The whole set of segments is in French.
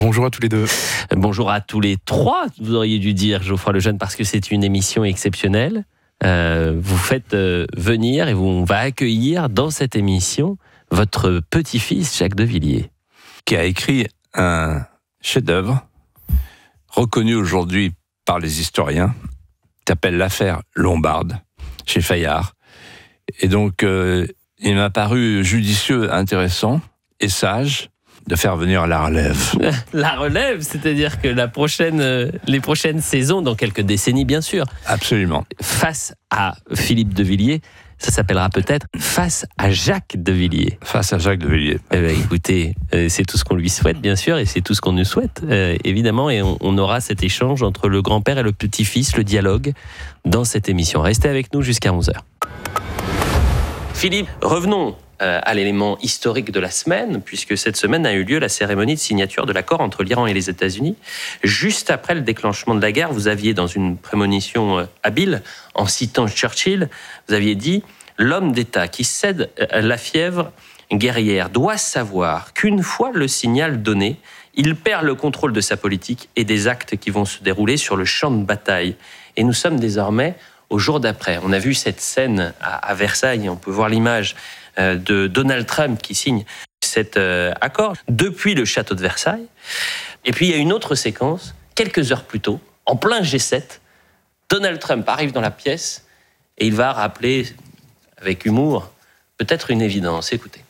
Bonjour à tous les deux. Bonjour à tous les trois, vous auriez dû dire, Geoffroy Lejeune, parce que c'est une émission exceptionnelle. Vous faites venir et on va accueillir dans cette émission votre petit-fils Jacques de Villiers. Qui a écrit un chef-d'œuvre reconnu aujourd'hui par les historiens, qui s'appelle l'affaire Lombarde, chez Fayard. Et donc, il m'a paru judicieux, intéressant et sage de faire venir la relève. La relève, c'est-à-dire que les prochaines saisons, dans quelques décennies bien sûr. Absolument. Face à Philippe de Villiers, ça s'appellera peut-être Face à Jacques de Villiers. Face à Jacques de Villiers. Eh bien, écoutez, c'est tout ce qu'on lui souhaite, bien sûr, et c'est tout ce qu'on nous souhaite, évidemment, et on aura cet échange entre le grand-père et le petit-fils, le dialogue, dans cette émission. Restez avec nous jusqu'à 11h. Philippe, revenons à l'élément historique de la semaine, puisque cette semaine a eu lieu la cérémonie de signature de l'accord entre l'Iran et les États-Unis. Juste après le déclenchement de la guerre, vous aviez, dans une prémonition habile, en citant Churchill, vous aviez dit « L'homme d'État qui cède la fièvre guerrière doit savoir qu'une fois le signal donné, il perd le contrôle de sa politique et des actes qui vont se dérouler sur le champ de bataille. » Et nous sommes désormais au jour d'après. On a vu cette scène à Versailles, on peut voir l'image de Donald Trump qui signe cet accord depuis le château de Versailles. Et puis il y a une autre séquence, quelques heures plus tôt, en plein G7, Donald Trump arrive dans la pièce et il va rappeler, avec humour, peut-être une évidence. Écoutez.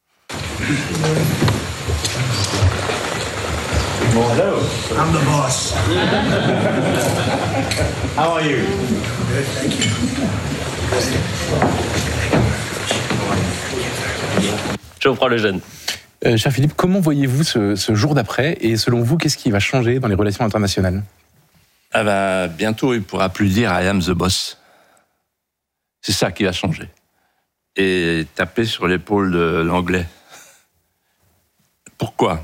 Well, hello. I'm the boss. How are you? Good, thank you. Geoffroy Lejeune. Cher Philippe, comment voyez-vous ce jour d'après et selon vous, qu'est-ce qui va changer dans les relations internationales ? Bientôt, il ne pourra plus dire « I am the boss ». C'est ça qui va changer. Et taper sur l'épaule de l'anglais. Pourquoi ?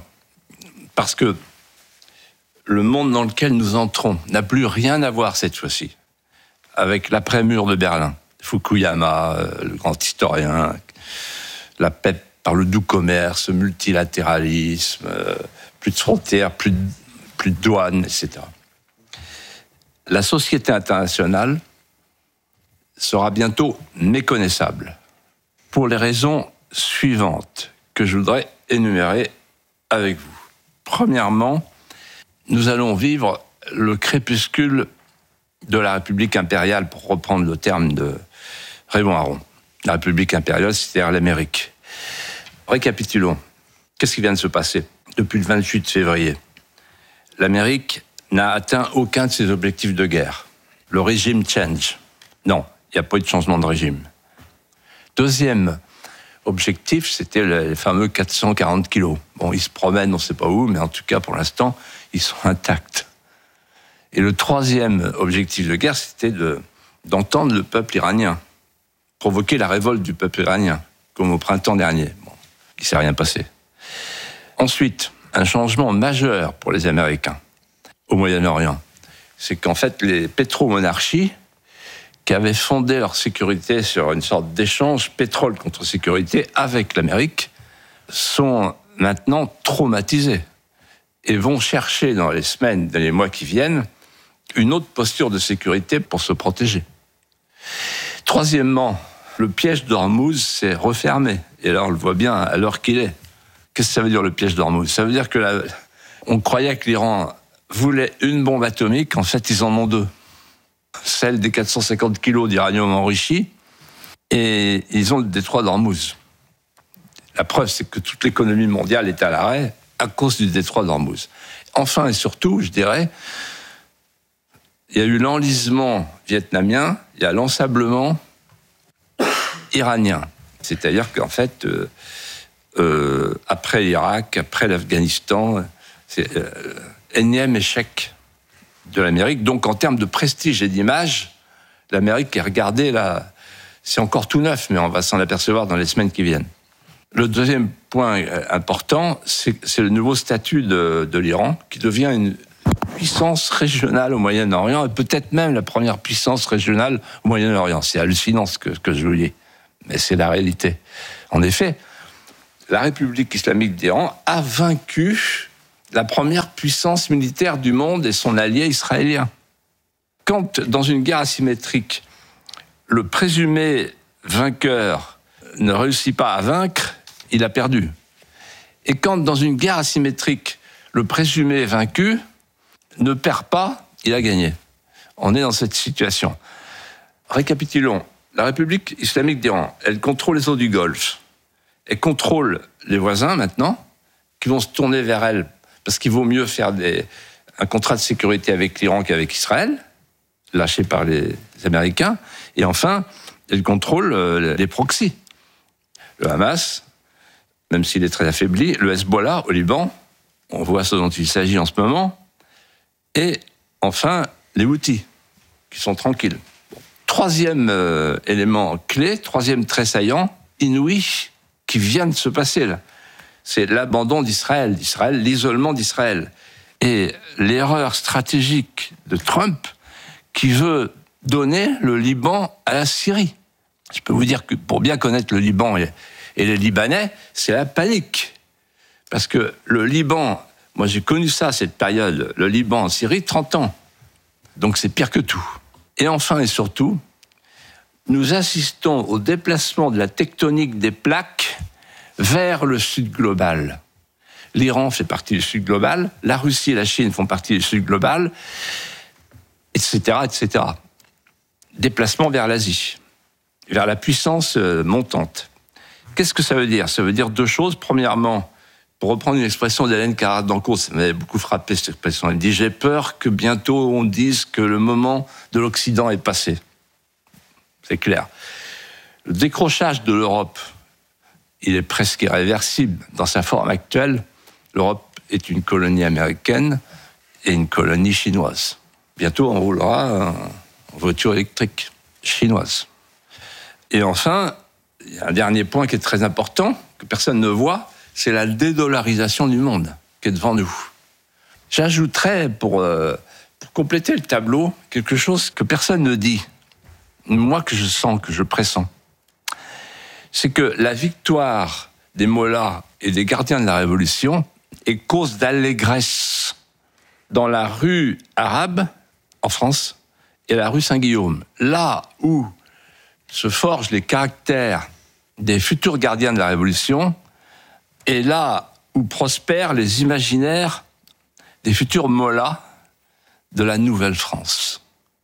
Parce que le monde dans lequel nous entrons n'a plus rien à voir cette fois-ci avec l'après-mur de Berlin. Fukuyama, le grand historien, la paix par le doux commerce, le multilatéralisme, plus de frontières, plus de douanes, etc. La société internationale sera bientôt méconnaissable pour les raisons suivantes que je voudrais énumérer avec vous. Premièrement, nous allons vivre le crépuscule de la République impériale, pour reprendre le terme de Raymond Aron. La République impériale, c'est-à-dire l'Amérique. Récapitulons. Qu'est-ce qui vient de se passer depuis le 28 février ? L'Amérique n'a atteint aucun de ses objectifs de guerre. Le régime change. Non, il n'y a pas eu de changement de régime. Deuxième objectif, c'était les fameux 440 kilos. Bon, ils se promènent, on ne sait pas où, mais en tout cas, pour l'instant, ils sont intacts. Et le troisième objectif de guerre, c'était d'entendre le peuple iranien, provoquer la révolte du peuple iranien, comme au printemps dernier. Bon, il ne s'est rien passé. Ensuite, un changement majeur pour les Américains au Moyen-Orient, c'est qu'en fait, les pétromonarchies, qui avaient fondé leur sécurité sur une sorte d'échange pétrole contre sécurité avec l'Amérique, sont maintenant traumatisés et vont chercher dans les semaines, dans les mois qui viennent, une autre posture de sécurité pour se protéger. Troisièmement, le piège d'Ormuz s'est refermé. Et là, on le voit bien à l'heure qu'il est. Qu'est-ce que ça veut dire, le piège d'Ormuz ? Ça veut dire que on croyait que l'Iran voulait une bombe atomique, en fait, ils en ont deux. Celle des 450 kilos d'uranium enrichi, et ils ont le détroit d'Ormuz. La preuve, c'est que toute l'économie mondiale est à l'arrêt à cause du détroit d'Ormuz. Enfin et surtout, je dirais, il y a eu l'enlisement vietnamien, il y a l'ensablement iranien. C'est-à-dire qu'en fait, après l'Irak, après l'Afghanistan, c'est énième échec de l'Amérique. Donc, en termes de prestige et d'image, l'Amérique est regardée là. C'est encore tout neuf, mais on va s'en apercevoir dans les semaines qui viennent. Le deuxième point important, c'est le nouveau statut de l'Iran, qui devient une puissance régionale au Moyen-Orient, et peut-être même la première puissance régionale au Moyen-Orient. C'est hallucinant ce que je vous dis, mais c'est la réalité. En effet, la République islamique d'Iran a vaincu la première puissance militaire du monde et son allié israélien. Quand, dans une guerre asymétrique, le présumé vainqueur ne réussit pas à vaincre, il a perdu. Et quand, dans une guerre asymétrique, le présumé vaincu ne perd pas, il a gagné. On est dans cette situation. Récapitulons. La République islamique d'Iran, elle contrôle les eaux du Golfe. Elle contrôle les voisins, maintenant, qui vont se tourner vers elle, parce qu'il vaut mieux faire un contrat de sécurité avec l'Iran qu'avec Israël, lâché par les Américains. Et enfin, elle contrôle les proxys. Le Hamas, même s'il est très affaibli, le Hezbollah au Liban, on voit ce dont il s'agit en ce moment, et enfin, les Houthis, qui sont tranquilles. Troisième élément clé, troisième trait saillant, inouï, qui vient de se passer là. C'est l'abandon d'Israël, l'isolement d'Israël. Et l'erreur stratégique de Trump qui veut donner le Liban à la Syrie. Je peux vous dire que pour bien connaître le Liban et les Libanais, c'est la panique. Parce que le Liban, moi j'ai connu ça, cette période, le Liban en Syrie, 30 ans. Donc c'est pire que tout. Et enfin et surtout, nous assistons au déplacement de la tectonique des plaques vers le sud global. L'Iran fait partie du sud global, la Russie et la Chine font partie du sud global, etc., etc. Déplacement vers l'Asie, vers la puissance montante. Qu'est-ce que ça veut dire ? Ça veut dire deux choses. Premièrement, pour reprendre une expression d'Hélène Carrère-Dancourt, ça m'avait beaucoup frappé cette expression, elle dit « J'ai peur que bientôt on dise que le moment de l'Occident est passé ». C'est clair. Le décrochage de l'Europe, il est presque irréversible. Dans sa forme actuelle, l'Europe est une colonie américaine et une colonie chinoise. Bientôt, on roulera en voiture électrique chinoise. Et enfin, il y a un dernier point qui est très important, que personne ne voit, c'est la dédollarisation du monde qui est devant nous. J'ajouterais, pour compléter le tableau, quelque chose que personne ne dit, moi que je sens, que je pressens. C'est que la victoire des mollahs et des gardiens de la Révolution est cause d'allégresse dans la rue arabe, en France, et la rue Saint-Guillaume. Là où se forgent les caractères des futurs gardiens de la Révolution, et là où prospèrent les imaginaires des futurs mollahs de la Nouvelle-France.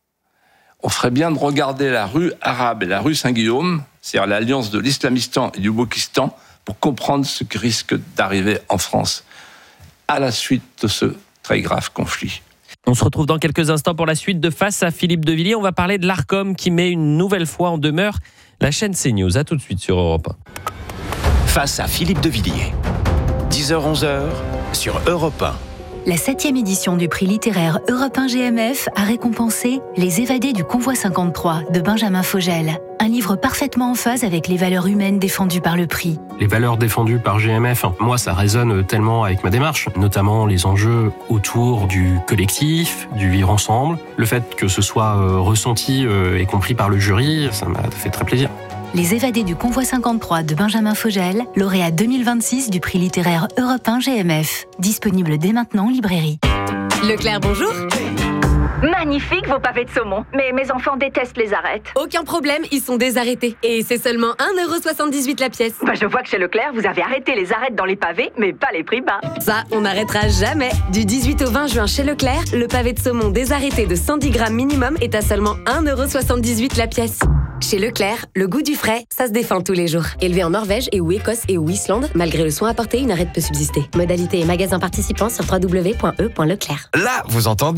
On ferait bien de regarder la rue arabe et la rue Saint-Guillaume, c'est-à-dire l'alliance de l'Islamistan et du Wokistan, pour comprendre ce qui risque d'arriver en France à la suite de ce très grave conflit. On se retrouve dans quelques instants pour la suite de Face à Philippe de Villiers. On va parler de l'Arcom qui met une nouvelle fois en demeure la chaîne CNews. À tout de suite sur Europe 1. Face à Philippe de Villiers. 10h-11h sur Europe 1. La 7e édition du prix littéraire Europe 1 GMF a récompensé Les évadés du convoi 53 de Benjamin Fogel. Un livre parfaitement en phase avec les valeurs humaines défendues par le prix. Les valeurs défendues par GMF, moi ça résonne tellement avec ma démarche, notamment les enjeux autour du collectif, du vivre ensemble. Le fait que ce soit ressenti et compris par le jury, ça m'a fait très plaisir. Les évadés du convoi 53 de Benjamin Fogel, lauréat 2026 du prix littéraire Europe 1 GMF. Disponible dès maintenant en librairie. Leclerc, bonjour. Magnifique vos pavés de saumon, mais mes enfants détestent les arêtes. Aucun problème, ils sont désarrêtés. Et c'est seulement 1,78€ la pièce. Je vois que chez Leclerc, vous avez arrêté les arêtes dans les pavés, mais pas les prix bas. Ça, on n'arrêtera jamais. Du 18 au 20 juin chez Leclerc, le pavé de saumon désarrêté de 110 grammes minimum est à seulement 1,78€ la pièce. Chez Leclerc, le goût du frais, ça se défend tous les jours. Élevé en Norvège et ou Écosse et ou Islande, malgré le soin apporté, une arête peut subsister. Modalité et magasins participants sur www.e.leclerc. Là, vous entendez ?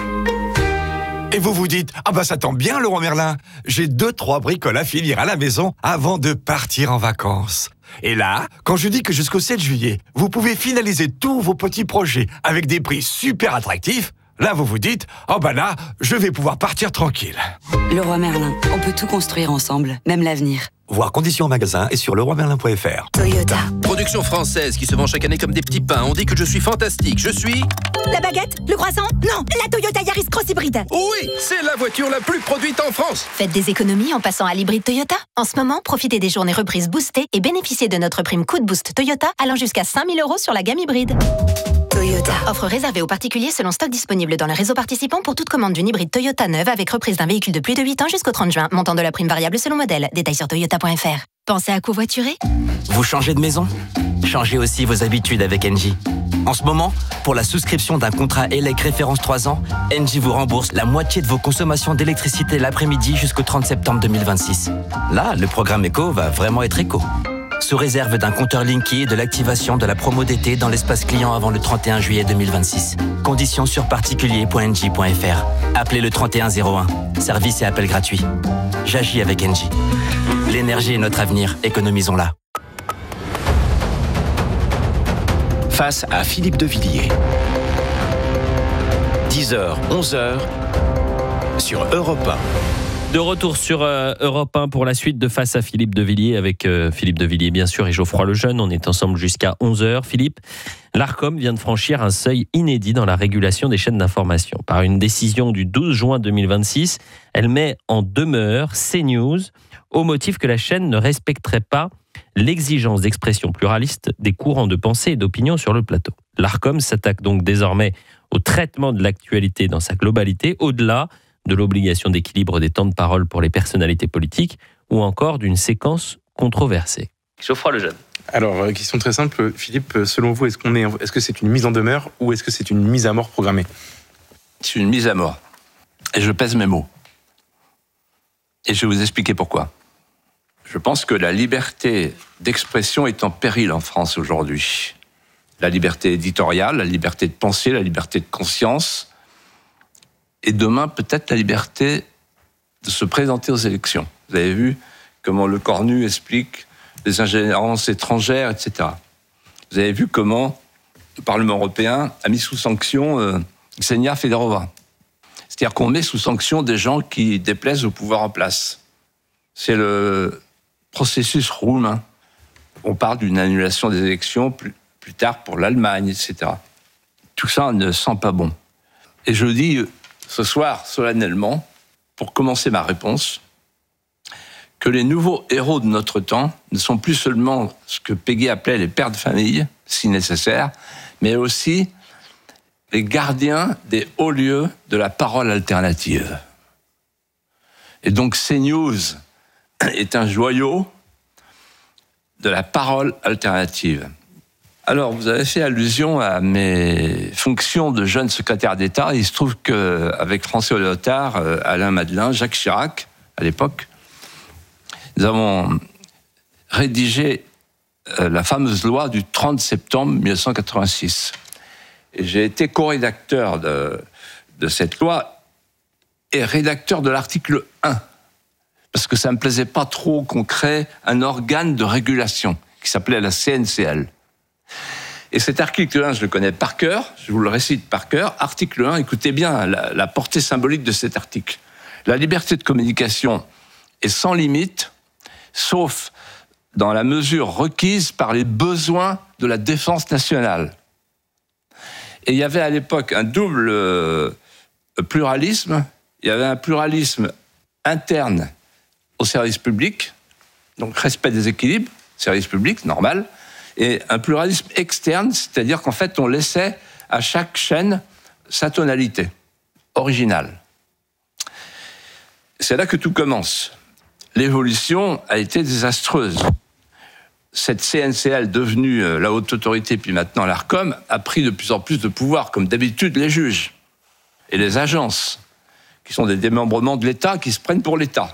Et vous vous dites, ah bah ça tombe bien Laurent Merlin, j'ai 2-3 bricoles à finir à la maison avant de partir en vacances. Et là, quand je dis que jusqu'au 7 juillet, vous pouvez finaliser tous vos petits projets avec des prix super attractifs, là vous vous dites, oh bah là, je vais pouvoir partir tranquille. Leroy Merlin, on peut tout construire ensemble, même l'avenir. Voir conditions en magasin et sur leroymerlin.fr. Toyota. Production française qui se vend chaque année comme des petits pains. On dit que je suis fantastique. Je suis La baguette? Le croissant? Non, la Toyota Yaris Cross Hybride. Oui, c'est la voiture la plus produite en France. Faites des économies en passant à l'hybride Toyota. En ce moment, profitez des journées reprises boostées et bénéficiez de notre prime Coup de Boost Toyota allant jusqu'à 5 000 € sur la gamme hybride. Toyota. Offre réservée aux particuliers selon stock disponible dans le réseau participant pour toute commande d'une hybride Toyota neuve avec reprise d'un véhicule de plus de 8 ans jusqu'au 30 juin. Montant de la prime variable selon modèle. Détails sur toyota.fr. Pensez à covoiturer? Vous changez de maison? Changez aussi vos habitudes avec Engie. En ce moment, pour la souscription d'un contrat ELEC référence 3 ans, Engie vous rembourse la moitié de vos consommations d'électricité l'après-midi jusqu'au 30 septembre 2026. Là, le programme éco va vraiment être éco. Sous réserve d'un compteur Linky et de l'activation de la promo d'été dans l'espace client avant le 31 juillet 2026. Conditions sur particulier.engie.fr. Appelez le 3101. Service et appel gratuit. J'agis avec Engie. L'énergie est notre avenir, économisons-la. Face à Philippe de Villiers. 10h, 11h sur Europe 1. De retour sur Europe 1 pour la suite de Face à Philippe de Villiers avec Philippe de Villiers bien sûr et Geoffroy Lejeune. On est ensemble jusqu'à 11h. Philippe, l'Arcom vient de franchir un seuil inédit dans la régulation des chaînes d'information. Par une décision du 12 juin 2026, elle met en demeure CNews au motif que la chaîne ne respecterait pas l'exigence d'expression pluraliste des courants de pensée et d'opinion sur le plateau. L'Arcom s'attaque donc désormais au traitement de l'actualité dans sa globalité, au-delà de l'obligation d'équilibre des temps de parole pour les personnalités politiques ou encore d'une séquence controversée. Geoffroy Lejeune. Alors, question très simple, Philippe, selon vous, est-ce que c'est une mise en demeure ou est-ce que c'est une mise à mort programmée? C'est une mise à mort. Et je pèse mes mots. Et je vais vous expliquer pourquoi. Je pense que la liberté d'expression est en péril en France aujourd'hui. La liberté éditoriale, la liberté de penser, la liberté de conscience, et demain peut-être la liberté de se présenter aux élections. Vous avez vu comment Le Cornu explique les ingérences étrangères, etc. Vous avez vu comment le Parlement européen a mis sous sanction Ksenia Fedorova. C'est-à-dire qu'on met sous sanction des gens qui déplaisent au pouvoir en place. C'est le processus roumain. On parle d'une annulation des élections plus tard pour l'Allemagne, etc. Tout ça ne sent pas bon. Et je dis ce soir, solennellement, pour commencer ma réponse, que les nouveaux héros de notre temps ne sont plus seulement ce que Péguy appelait les pères de famille, si nécessaire, mais aussi les gardiens des hauts lieux de la parole alternative. Et donc CNews est un joyau de la parole alternative. Alors, vous avez fait allusion à mes fonctions de jeune secrétaire d'État. Il se trouve qu'avec François Léotard, Alain Madelin, Jacques Chirac, à l'époque, nous avons rédigé la fameuse loi du 30 septembre 1986. Et j'ai été co-rédacteur de cette loi et rédacteur de l'article 1, parce que ça ne me plaisait pas trop qu'on crée un organe de régulation qui s'appelait la CNCL. Et cet article 1, je le connais par cœur, je vous le récite par cœur. Article 1, écoutez bien la portée symbolique de cet article. La liberté de communication est sans limite, sauf dans la mesure requise par les besoins de la défense nationale. Et il y avait à l'époque un double pluralisme. Il y avait un pluralisme interne au service public, donc respect des équilibres, service public, normal, et un pluralisme externe, c'est-à-dire qu'en fait, on laissait à chaque chaîne sa tonalité originale. C'est là que tout commence. L'évolution a été désastreuse. Cette CNCL, devenue la haute autorité, puis maintenant l'Arcom, a pris de plus en plus de pouvoir, comme d'habitude les juges et les agences, qui sont des démembrements de l'État, qui se prennent pour l'État.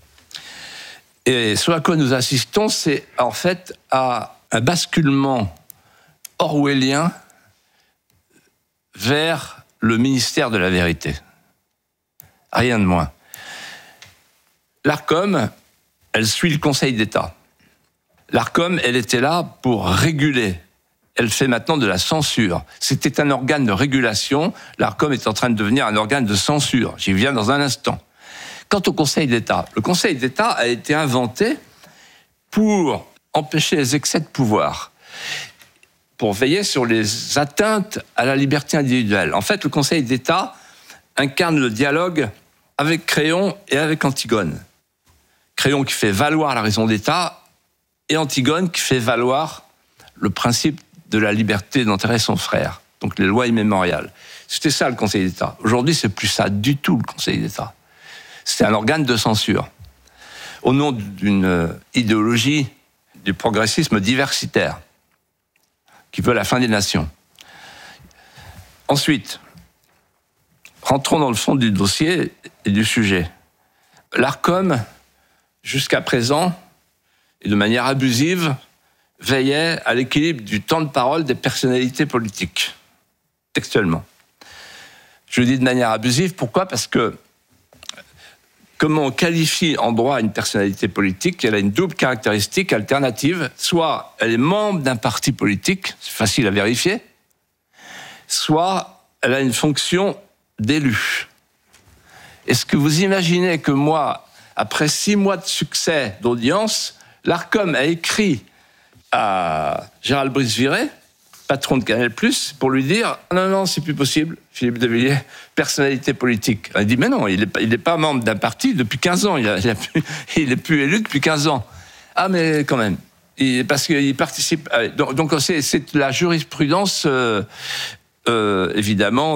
Et ce à quoi nous assistons, c'est en fait à un basculement orwellien vers le ministère de la vérité. Rien de moins. L'Arcom, elle suit le Conseil d'État. L'Arcom, elle était là pour réguler. Elle fait maintenant de la censure. C'était un organe de régulation. L'Arcom est en train de devenir un organe de censure. J'y viens dans un instant. Quant au Conseil d'État, le Conseil d'État a été inventé pour empêcher les excès de pouvoir. pour veiller sur les atteintes à la liberté individuelle. En fait, le Conseil d'État incarne le dialogue avec Créon et avec Antigone. Créon qui fait valoir la raison d'État et Antigone qui fait valoir le principe de la liberté d'enterrer son frère, donc les lois immémoriales. C'était ça le Conseil d'État. Aujourd'hui, c'est plus ça du tout le Conseil d'État. C'est un organe de censure. Au nom d'une idéologie du progressisme diversitaire qui veut la fin des nations. Ensuite, rentrons dans le fond du dossier et du sujet. L'Arcom, jusqu'à présent, et de manière abusive, veillait à l'équilibre du temps de parole des personnalités politiques, textuellement. Je le dis de manière abusive, pourquoi ? Parce que comment on qualifie en droit une personnalité politique ? Elle a une double caractéristique alternative. Soit elle est membre d'un parti politique, c'est facile à vérifier, soit elle a une fonction d'élu. Est-ce que vous imaginez que moi, après 6 mois de succès d'audience, l'Arcom a écrit à Gérald Brice-Viré, patron de Canal+, pour lui dire « Non, c'est plus possible, Philippe de Villiers, personnalité politique. » Il dit « Mais non, il n'est pas membre d'un parti depuis 15 ans, il est plus élu depuis 15 ans. » Ah, mais quand même, parce qu'il participe... Donc c'est la jurisprudence, évidemment,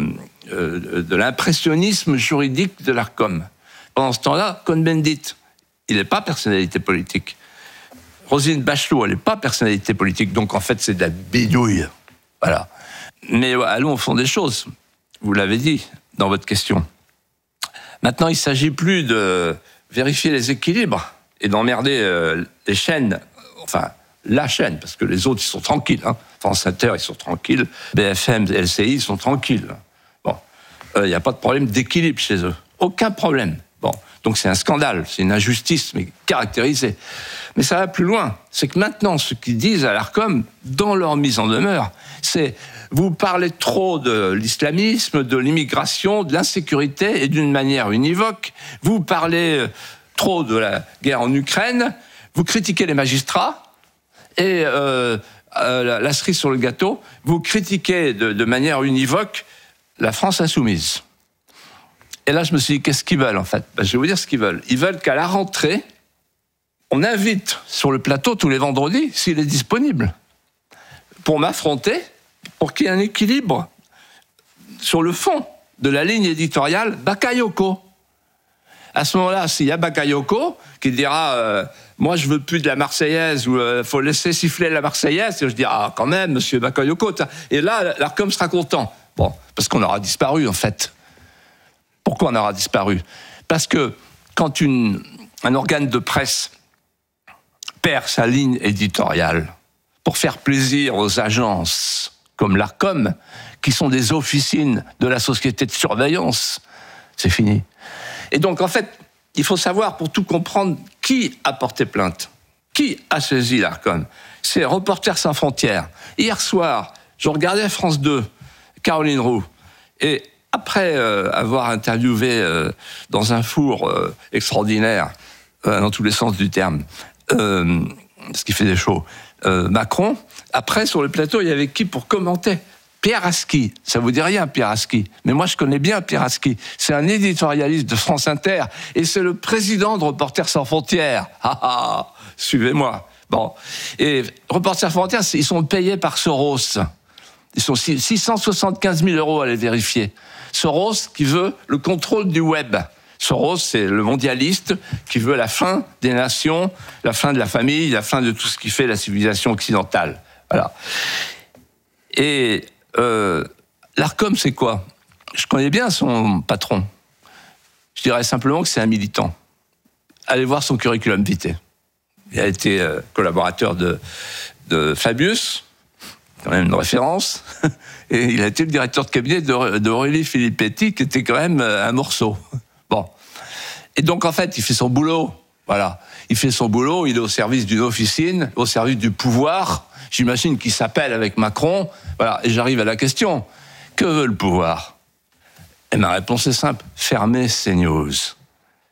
de l'impressionnisme juridique de l'Arcom. Pendant ce temps-là, Cohn-Bendit, il n'est pas personnalité politique. Roselyne Bachelot, elle n'est pas personnalité politique, donc en fait c'est de la bidouille. Voilà. Mais allons au fond des choses. Vous l'avez dit dans votre question. Maintenant, il ne s'agit plus de vérifier les équilibres et d'emmerder les chaînes, enfin la chaîne, parce que les autres ils sont tranquilles. France Inter, ils sont tranquilles. BFM, LCI, ils sont tranquilles. Bon, il n'y a pas de problème d'équilibre chez eux. Aucun problème. Bon, donc c'est un scandale, c'est une injustice, mais caractérisée. Mais ça va plus loin. C'est que maintenant, ce qu'ils disent à l'Arcom, dans leur mise en demeure, c'est vous parlez trop de l'islamisme, de l'immigration, de l'insécurité, et d'une manière univoque. Vous parlez trop de la guerre en Ukraine, vous critiquez les magistrats, et la cerise sur le gâteau, vous critiquez de manière univoque la France insoumise. Et là, je me suis dit, qu'est-ce qu'ils veulent, en fait ? Je vais vous dire ce qu'ils veulent. Ils veulent qu'à la rentrée, on invite sur le plateau tous les vendredis, s'il est disponible, pour m'affronter, pour qu'il y ait un équilibre sur le fond de la ligne éditoriale Bakayoko. À ce moment-là, s'il y a Bakayoko qui dira moi je veux plus de la Marseillaise ou faut laisser siffler la Marseillaise, et je dis ah quand même monsieur Bakayoko, et là l'Arcom sera content. Bon, parce qu'on aura disparu en fait. Pourquoi on aura disparu ? Parce que quand un organe de presse perd sa ligne éditoriale pour faire plaisir aux agences comme l'Arcom, qui sont des officines de la société de surveillance, c'est fini. Et donc, en fait, il faut savoir, pour tout comprendre, qui a porté plainte, qui a saisi l'Arcom. C'est Reporters sans frontières. Hier soir, je regardais France 2, Caroline Roux, et après avoir interviewé dans un four extraordinaire, dans tous les sens du terme, ce qui faisait chaud, Macron, après, sur le plateau, il y avait qui pour commenter ? Pierre Aski. Ça vous dit rien, Pierre Aski. Mais moi, je connais bien Pierre Aski. C'est un éditorialiste de France Inter et c'est le président de Reporters sans frontières. Suivez-moi. Bon. Et Reporters sans frontières, ils sont payés par Soros. Ils sont 675 000 € à les vérifier. Soros qui veut le contrôle du web. Soros, c'est le mondialiste qui veut la fin des nations, la fin de la famille, la fin de tout ce qui fait la civilisation occidentale. Voilà. Et l'Arcom, c'est quoi ? Je connais bien son patron. Je dirais simplement que c'est un militant. Allez voir son curriculum vitae. Il a été collaborateur de Fabius, quand même une référence, et il a été le directeur de cabinet d'Aurélie Filippetti, qui était quand même un morceau. Bon. Et donc, en fait, il fait son boulot. Voilà. Il fait son boulot, il est au service d'une officine, au service du pouvoir. J'imagine qu'il s'appelle avec Macron. Voilà. Et j'arrive à la question. Que veut le pouvoir ? Et ma réponse est simple. Fermer CNews.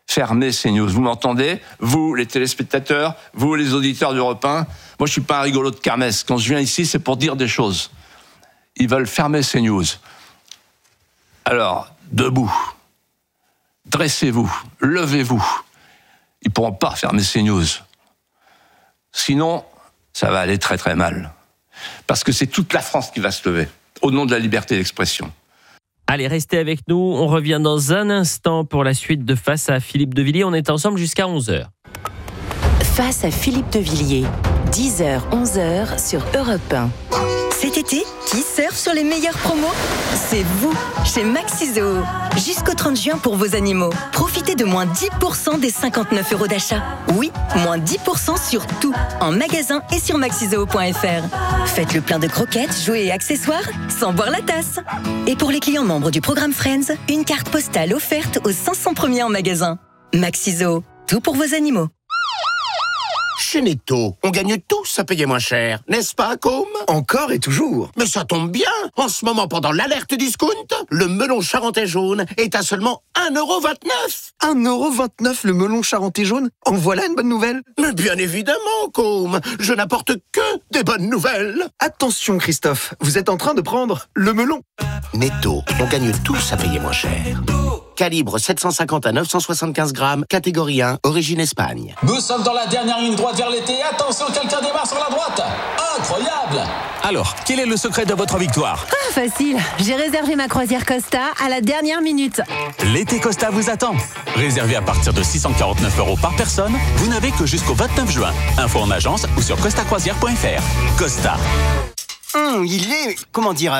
fermer CNews. Vous m'entendez? Vous, les téléspectateurs, vous, les auditeurs d'Europe 1. Moi, je suis pas un rigolo de kermesse. Quand je viens ici, c'est pour dire des choses. Ils veulent fermer CNews. Alors, debout. Dressez-vous. Levez-vous. Ils pourront pas fermer CNews. Sinon, ça va aller très très mal. Parce que c'est toute la France qui va se lever, au nom de la liberté d'expression. Allez, restez avec nous. On revient dans un instant pour la suite de Face à Philippe de Villiers. On est ensemble jusqu'à 11h. Face à Philippe de Villiers, 10h, 11h sur Europe 1. Cet été, qui surfe sur les meilleures promos? C'est vous, chez Maxizo. Jusqu'au 30 juin pour vos animaux. Profitez de moins 10% des 59 € d'achat. Oui, moins 10% sur tout, en magasin et sur maxizoo.fr. Faites le plein de croquettes, jouets et accessoires, sans boire la tasse. Et pour les clients membres du programme Friends, une carte postale offerte aux 500 premiers en magasin. Maxizo, tout pour vos animaux. Chez Netto, on gagne tous à payer moins cher, n'est-ce pas, Com? Encore et toujours. Mais ça tombe bien. En ce moment, pendant l'alerte discount, le melon charentais jaune est à seulement 1,29 €. 1,29 € le melon charentais jaune? En voilà une bonne nouvelle. Mais bien évidemment, Com. Je n'apporte que des bonnes nouvelles. Attention, Christophe, vous êtes en train de prendre le melon. Netto, on gagne tous à payer moins cher. Calibre 750 à 975 grammes, catégorie 1, origine Espagne. Nous sommes dans la dernière ligne droite vers l'été. Attention, quelqu'un démarre sur la droite. Incroyable! Alors, quel est le secret de votre victoire? Ah, facile. J'ai réservé ma croisière Costa à la dernière minute. L'été Costa vous attend. Réservé à partir de 649 € par personne, vous n'avez que jusqu'au 29 juin. Info en agence ou sur costacroisière.fr. Costa. Il est... comment dire...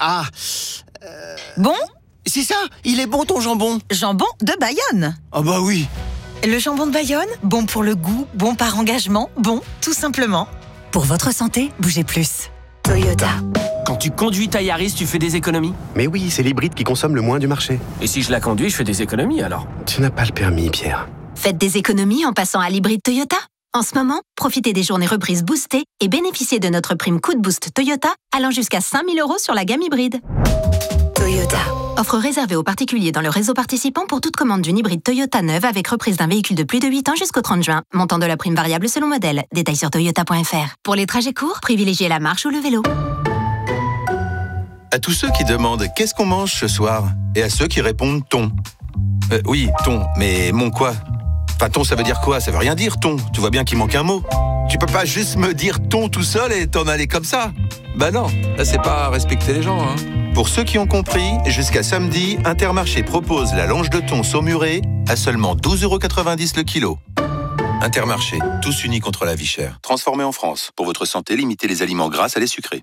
Bon? C'est ça, il est bon ton jambon. Jambon de Bayonne. Ah bah oui. Le jambon de Bayonne, bon pour le goût, bon par engagement, bon tout simplement. Pour votre santé, bougez plus. Toyota. Quand tu conduis ta Yaris, tu fais des économies? Mais oui, c'est l'hybride qui consomme le moins du marché. Et si je la conduis, je fais des économies alors? Tu n'as pas le permis, Pierre. Faites des économies en passant à l'hybride Toyota. En ce moment, profitez des journées reprises boostées et bénéficiez de notre prime Coup de Boost Toyota allant jusqu'à 5 000 € sur la gamme hybride. Toyota. Offre réservée aux particuliers dans le réseau participant pour toute commande d'une hybride Toyota neuve avec reprise d'un véhicule de plus de 8 ans jusqu'au 30 juin. Montant de la prime variable selon modèle. Détails sur toyota.fr. Pour les trajets courts, privilégiez la marche ou le vélo. À tous ceux qui demandent qu'est-ce qu'on mange ce soir et à ceux qui répondent thon. Oui, thon, mais mon quoi? Enfin, thon, ça veut dire quoi? Ça veut rien dire, thon. Tu vois bien qu'il manque un mot. Tu peux pas juste me dire thon tout seul et t'en aller comme ça. Bah non, là c'est pas respecter les gens, hein. Pour ceux qui ont compris, jusqu'à samedi, Intermarché propose la longe de thon saumurée à seulement 12,90 € le kilo. Intermarché, tous unis contre la vie chère. Transformé en France. Pour votre santé, limitez les aliments gras à les sucrés.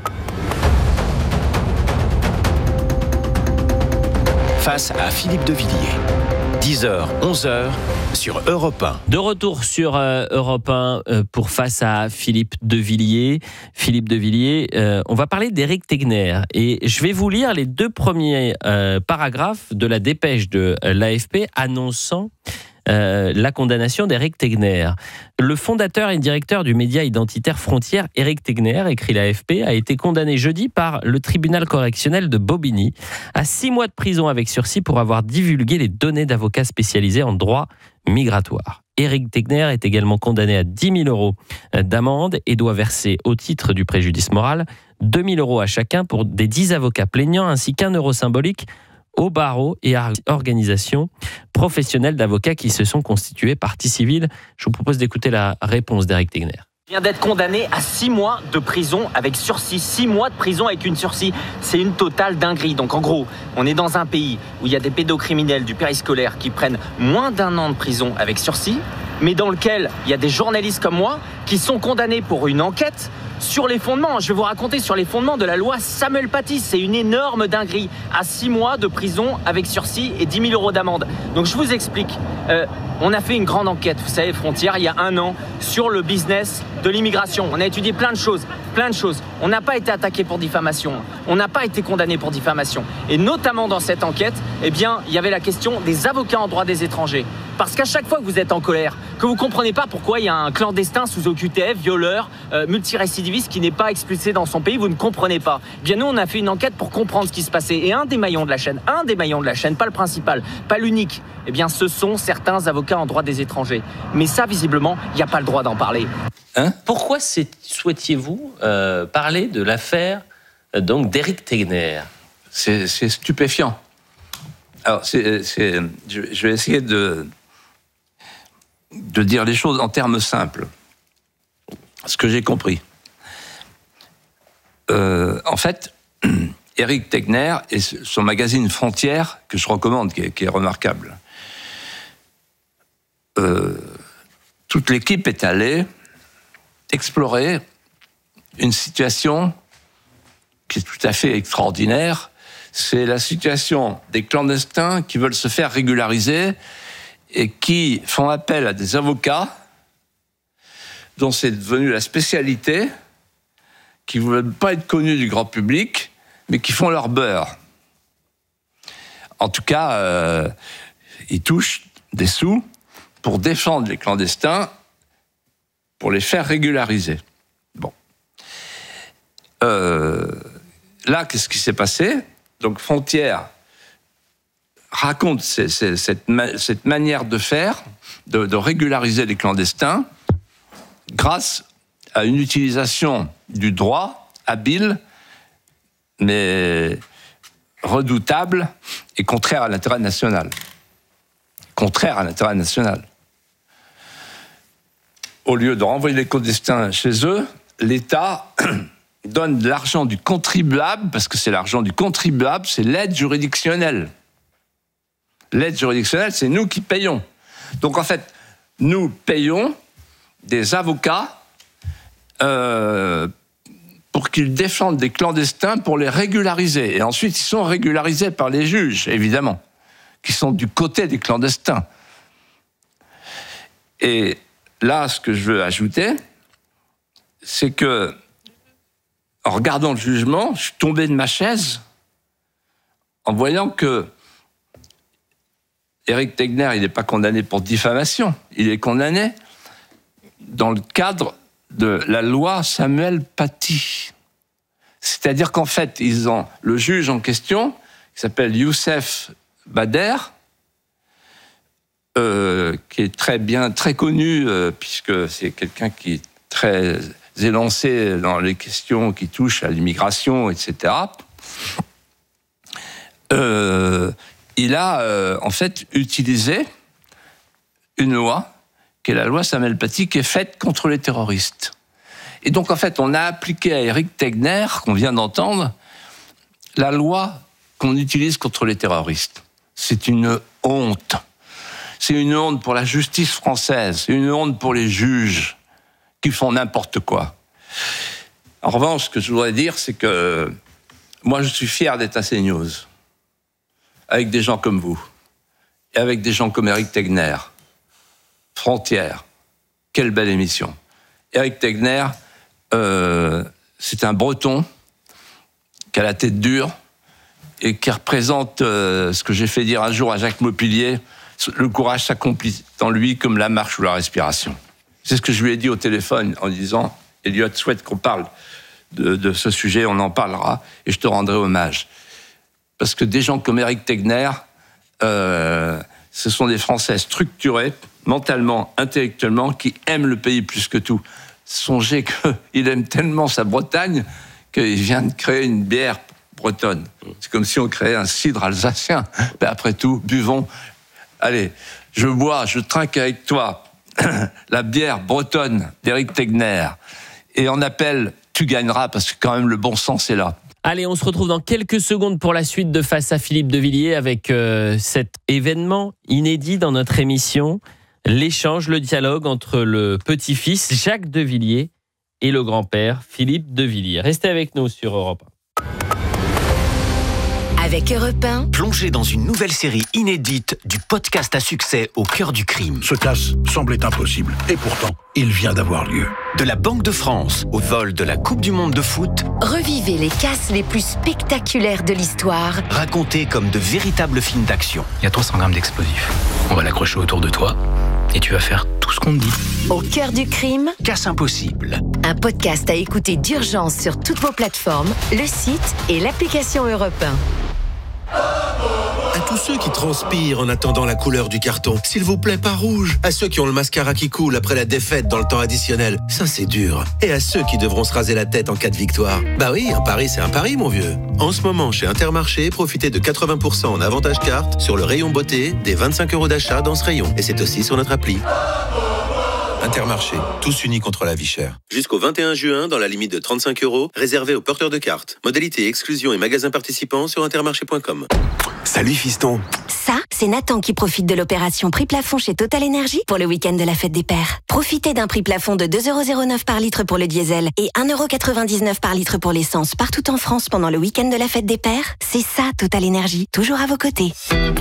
Face à Philippe de Villiers. 10h, 11h sur Europe 1. De retour sur Europe 1 pour Face à Philippe de Villiers. Philippe de Villiers, on va parler d'Éric Tegner. Et je vais vous lire les 2 premiers paragraphes de la dépêche de l'AFP annonçant la condamnation d'Éric Tegner. Le fondateur et directeur du média identitaire Frontières, Éric Tegner, écrit l'AFP, a été condamné jeudi par le tribunal correctionnel de Bobigny à 6 mois de prison avec sursis pour avoir divulgué les données d'avocats spécialisés en droit migratoire. Éric Tegner est également condamné à 10 000 € d'amende et doit verser, au titre du préjudice moral, 2 000 € à chacun pour des 10 avocats plaignants ainsi qu'1 € symbolique aux barreaux et à organisations professionnelles d'avocats qui se sont constitués partie civile. Je vous propose d'écouter la réponse d'Éric Tegner. Vient d'être condamné à 6 mois de prison avec sursis. 6 mois de prison avec une sursis. C'est une totale dinguerie. Donc en gros, on est dans un pays où il y a des pédocriminels du périscolaire qui prennent moins d'1 an de prison avec sursis, mais dans lequel il y a des journalistes comme moi qui sont condamnés pour une enquête sur les fondements. Je vais vous raconter sur les fondements de la loi Samuel Paty. C'est une énorme dinguerie. À 6 mois de prison avec sursis et 10 000 € d'amende. Donc je vous explique. On a fait une grande enquête, vous savez, Frontières, il y a 1 an, sur le business de l'immigration. On a étudié plein de choses. On n'a pas été attaqué pour diffamation. On n'a pas été condamné pour diffamation. Et notamment dans cette enquête, eh bien, il y avait la question des avocats en droit des étrangers. Parce qu'à chaque fois que vous êtes en colère, que vous comprenez pas pourquoi il y a un clandestin sous OQTF, violeur, multirécidiviste qui n'est pas expulsé dans son pays, vous ne comprenez pas. Bien nous, on a fait une enquête pour comprendre ce qui se passait. Et un des maillons de la chaîne, pas le principal, pas l'unique, eh bien ce sont certains avocats en droit des étrangers. Mais ça, visiblement, il n'y a pas le droit d'en parler. Pourquoi souhaitiez-vous parler de l'affaire donc d'Éric Tegner? C'est stupéfiant. Alors, je vais essayer de dire les choses en termes simples. Ce que j'ai compris. En fait, Éric Tegner et son magazine Frontières, que je recommande, qui est remarquable. Toute l'équipe est allée explorer une situation qui est tout à fait extraordinaire. C'est la situation des clandestins qui veulent se faire régulariser et qui font appel à des avocats dont c'est devenu la spécialité, qui ne veulent pas être connus du grand public, mais qui font leur beurre. En tout cas, ils touchent des sous pour défendre les clandestins, pour les faire régulariser. Bon. Là, qu'est-ce qui s'est passé ? Donc, Frontières raconte cette manière de faire, de régulariser les clandestins, grâce à une utilisation du droit habile, mais redoutable et contraire à l'intérêt national. Contraire à l'intérêt national. Au lieu de renvoyer les clandestins chez eux, l'État donne de l'argent du contribuable, parce que c'est l'argent du contribuable, c'est l'aide juridictionnelle. L'aide juridictionnelle, c'est nous qui payons. Donc en fait, nous payons des avocats pour qu'ils défendent des clandestins pour les régulariser. Et ensuite, ils sont régularisés par les juges, évidemment, qui sont du côté des clandestins. Et là, ce que je veux ajouter, c'est que, en regardant le jugement, je suis tombé de ma chaise en voyant que Éric Tegner, il n'est pas condamné pour diffamation, il est condamné dans le cadre de la loi Samuel Paty. C'est-à-dire qu'en fait, le juge en question, qui s'appelle Youssef Bader, qui est très connu, puisque c'est quelqu'un qui est très élancé dans les questions qui touchent à l'immigration, etc. Il a en fait utilisé une loi, qui est la loi Samuel Paty, qui est faite contre les terroristes. Et donc en fait, on a appliqué à Éric Tegner, qu'on vient d'entendre, la loi qu'on utilise contre les terroristes. C'est une honte. C'est une honte pour la justice française, c'est une honte pour les juges qui font n'importe quoi. En revanche, ce que je voudrais dire, c'est que moi, je suis fier d'être à CNews, avec des gens comme vous, et avec des gens comme Éric Tegner. Frontières, quelle belle émission. Éric Tegner, c'est un Breton qui a la tête dure et qui représente ce que j'ai fait dire un jour à Jacques Maupilier, le courage s'accomplit en lui comme la marche ou la respiration. C'est ce que je lui ai dit au téléphone en disant « Elliot, souhaite qu'on parle de ce sujet, on en parlera et je te rendrai hommage. » Parce que des gens comme Éric Tegner, ce sont des Français structurés, mentalement, intellectuellement, qui aiment le pays plus que tout. Songez qu'il aime tellement sa Bretagne qu'il vient de créer une bière bretonne. C'est comme si on créait un cidre alsacien. Mais après tout, buvons. Allez, je bois, je trinque avec toi la bière bretonne d'Éric Tegner. Et on appelle « Tu gagneras » parce que quand même le bon sens est là. Allez, on se retrouve dans quelques secondes pour la suite de Face à Philippe de Villiers avec cet événement inédit dans notre émission, l'échange, le dialogue entre le petit-fils Jacques de Villiers et le grand-père Philippe de Villiers. Restez avec nous sur Europe 1. À Avec Europe 1, Plongez dans une nouvelle série inédite du podcast à succès au cœur du crime. Ce casse semblait impossible. Et pourtant, il vient d'avoir lieu. De la Banque de France au vol de la Coupe du Monde de foot, revivez les casses les plus spectaculaires de l'histoire. racontés comme de véritables films d'action. Il y a 300 grammes d'explosifs. On va l'accrocher autour de toi et tu vas faire tout ce qu'on te dit. Au cœur du crime, Casse impossible. un podcast à écouter d'urgence sur toutes vos plateformes, le site et l'application Europe 1. À tous ceux qui transpirent en attendant la couleur du carton, s'il vous plaît, pas rouge. À ceux qui ont le mascara qui coule après la défaite dans le temps additionnel, ça c'est dur. Et à ceux qui devront se raser la tête en cas de victoire. Bah oui, un pari c'est un pari, mon vieux. En ce moment, chez Intermarché, profitez de 80% en avantage carte sur le rayon beauté, des 25 € d'achat dans ce rayon. Et c'est aussi sur notre appli. Intermarché, tous unis contre la vie chère. Jusqu'au 21 juin, dans la limite de 35 €, réservé aux porteurs de cartes. Modalité, exclusion et magasins participants sur intermarché.com. Salut fiston. Ça, c'est Nathan qui profite de l'opération prix plafond chez Total Energy pour le week-end de la fête des pères. Profitez d'un prix plafond de 2,09 € par litre pour le diesel et 1,99 € par litre pour l'essence partout en France pendant le week-end de la fête des pères. C'est ça, Total Energy, toujours à vos côtés.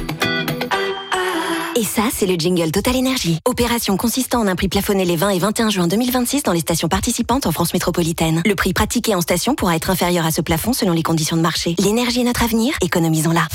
Et ça, c'est le jingle Total Energy. Opération consistant en un prix plafonné les 20 et 21 juin 2026 dans les stations participantes en France métropolitaine. Le prix pratiqué en station pourra être inférieur à ce plafond selon les conditions de marché. L'énergie est notre avenir, économisons-la.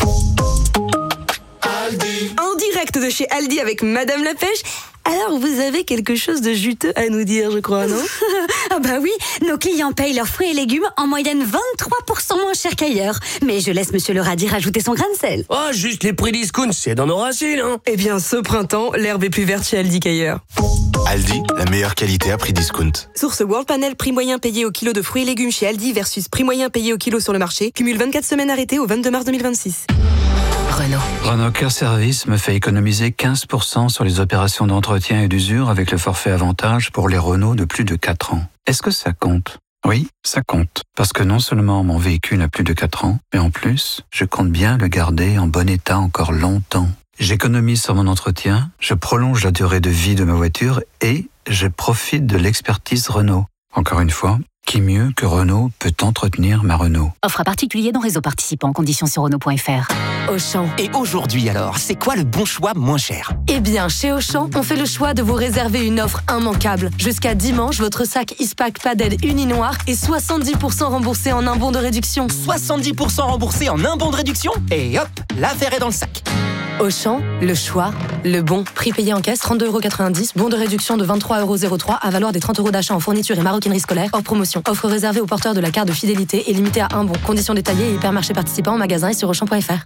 En direct de chez Aldi avec Madame la Pêche. Alors, vous avez quelque chose de juteux à nous dire, je crois, non? Ah bah oui, nos clients payent leurs fruits et légumes en moyenne 23% moins cher qu'ailleurs. Mais je laisse Monsieur le radis rajouter son grain de sel. Oh, juste les prix discount, c'est dans nos racines, hein. Eh bien, ce printemps, l'herbe est plus verte chez Aldi qu'ailleurs. Aldi, la meilleure qualité à prix discount. Source World Panel, prix moyen payé au kilo de fruits et légumes chez Aldi versus prix moyen payé au kilo sur le marché. Cumule 24 semaines arrêtées au 22 mars 2026. Renault Car Service me fait économiser 15% sur les opérations d'entretien et d'usure avec le forfait avantage pour les Renault de plus de 4 ans. Est-ce que ça compte? Oui, ça compte. Parce que non seulement mon véhicule a plus de 4 ans, mais en plus, je compte bien le garder en bon état encore longtemps. J'économise sur mon entretien, je prolonge la durée de vie de ma voiture et je profite de l'expertise Renault. Encore une fois, qui mieux que Renault peut entretenir ma Renault? Offre à particulier dans réseau participant, conditions sur Renault.fr. Auchan. Et aujourd'hui alors, c'est quoi le bon choix moins cher? Eh bien, chez Auchan, on fait le choix de vous réserver une offre immanquable. Jusqu'à dimanche, votre sac Ispac Padel uni noir est 70% remboursé en un bon de réduction. 70% remboursé en un bon de réduction? Et hop, l'affaire est dans le sac. Auchan, le choix, le bon. Prix payé en caisse, 32,90 €. Bon de réduction de 23,03 € à valoir des 30 € d'achat en fourniture et maroquinerie scolaire. Hors promotion. Offre réservée aux porteurs de la carte de fidélité et limitée à un bon. Conditions détaillées et hypermarché participant en magasin et sur Auchan.fr.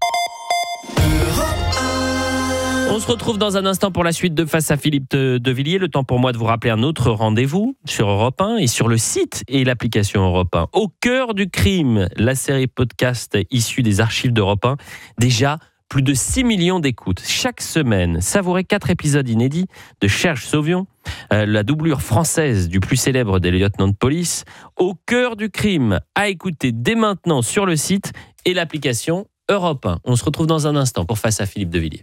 On se retrouve dans un instant pour la suite de Face à Philippe de Villiers. Le temps pour moi de vous rappeler un autre rendez-vous sur Europe 1 et sur le site et l'application Europe 1. Au cœur du crime, la série podcast issue des archives d'Europe 1. Déjà, plus de 6 millions d'écoutes. Chaque semaine, savourez 4 épisodes inédits de Serge Sauvion, la doublure française du plus célèbre des lieutenants de police. Au cœur du crime, à écouter dès maintenant sur le site et l'application Europe 1. On se retrouve dans un instant pour Face à Philippe de Villiers.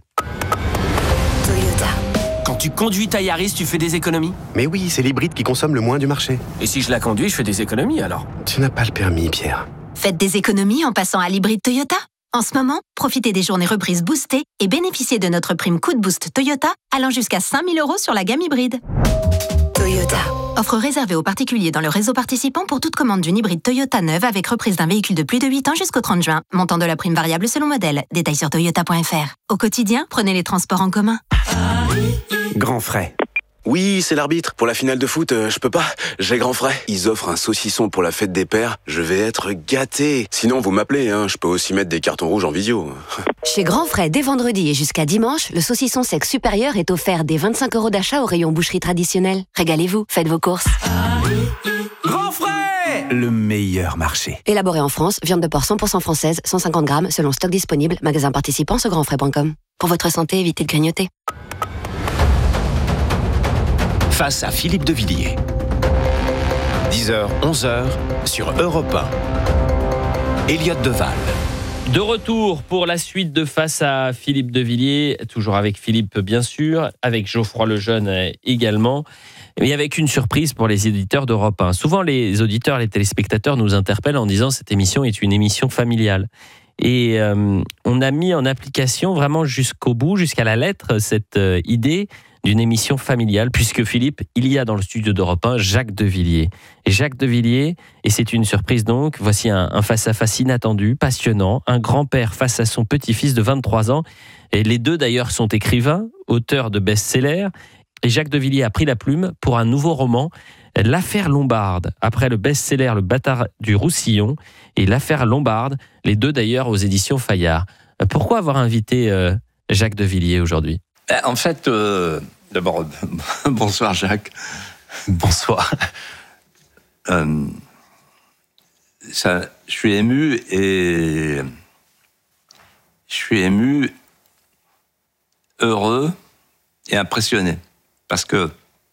Quand tu conduis ta Yaris, tu fais des économies? Mais oui, c'est l'hybride qui consomme le moins du marché. Et si je la conduis, je fais des économies alors? Tu n'as pas le permis, Pierre. Faites des économies en passant à l'hybride Toyota. En ce moment, profitez des journées reprises boostées et bénéficiez de notre prime Coup de Boost Toyota allant jusqu'à 5 000 € sur la gamme hybride. Toyota. Offre réservée aux particuliers dans le réseau participant pour toute commande d'une hybride Toyota neuve avec reprise d'un véhicule de plus de 8 ans jusqu'au 30 juin. Montant de la prime variable selon modèle. Détails sur toyota.fr. Au quotidien, prenez les transports en commun. Grand frais. Oui, c'est l'arbitre. Pour la finale de foot, je peux pas. J'ai grand frais. Ils offrent un saucisson pour la fête des pères. Je vais être gâté. Sinon, vous m'appelez, hein. Je peux aussi mettre des cartons rouges en visio. Chez Grand Frais, dès vendredi et jusqu'à dimanche, le saucisson sec supérieur est offert dès 25 € d'achat au rayon boucherie traditionnelle. Régalez-vous, faites vos courses. Grand frais! Le meilleur marché. Élaboré en France, viande de porc 100% française, 150 grammes, selon stock disponible, magasin participant sur grandfrais.com. Pour votre santé, évitez de grignoter. Face à Philippe de Villiers. 10h, 11h sur Europe 1. Elliott Deval. De retour pour la suite de Face à Philippe de Villiers, toujours avec Philippe bien sûr, avec Geoffroy Lejeune également, et avec une surprise pour les éditeurs d'Europe 1. Souvent les auditeurs, les téléspectateurs nous interpellent en disant cette émission est une émission familiale. Et on a mis en application vraiment jusqu'au bout, jusqu'à la lettre, cette idée d'une émission familiale, puisque Philippe, il y a dans le studio d'Europe 1 Jacques Devilliers. Et Jacques Devilliers, et c'est une surprise donc, voici un face-à-face inattendu, passionnant, un grand-père face à son petit-fils de 23 ans. Et les deux d'ailleurs sont écrivains, auteurs de best-sellers. Et Jacques Devilliers a pris la plume pour un nouveau roman, L'affaire Lombarde, après le best-seller Le Bâtard du Roussillon et L'affaire Lombarde, les deux d'ailleurs aux éditions Fayard. Pourquoi avoir invité Jacques Devilliers aujourd'hui ? En fait, d'abord, bonsoir Jacques. Bonsoir. Je suis ému heureux et impressionné. Parce que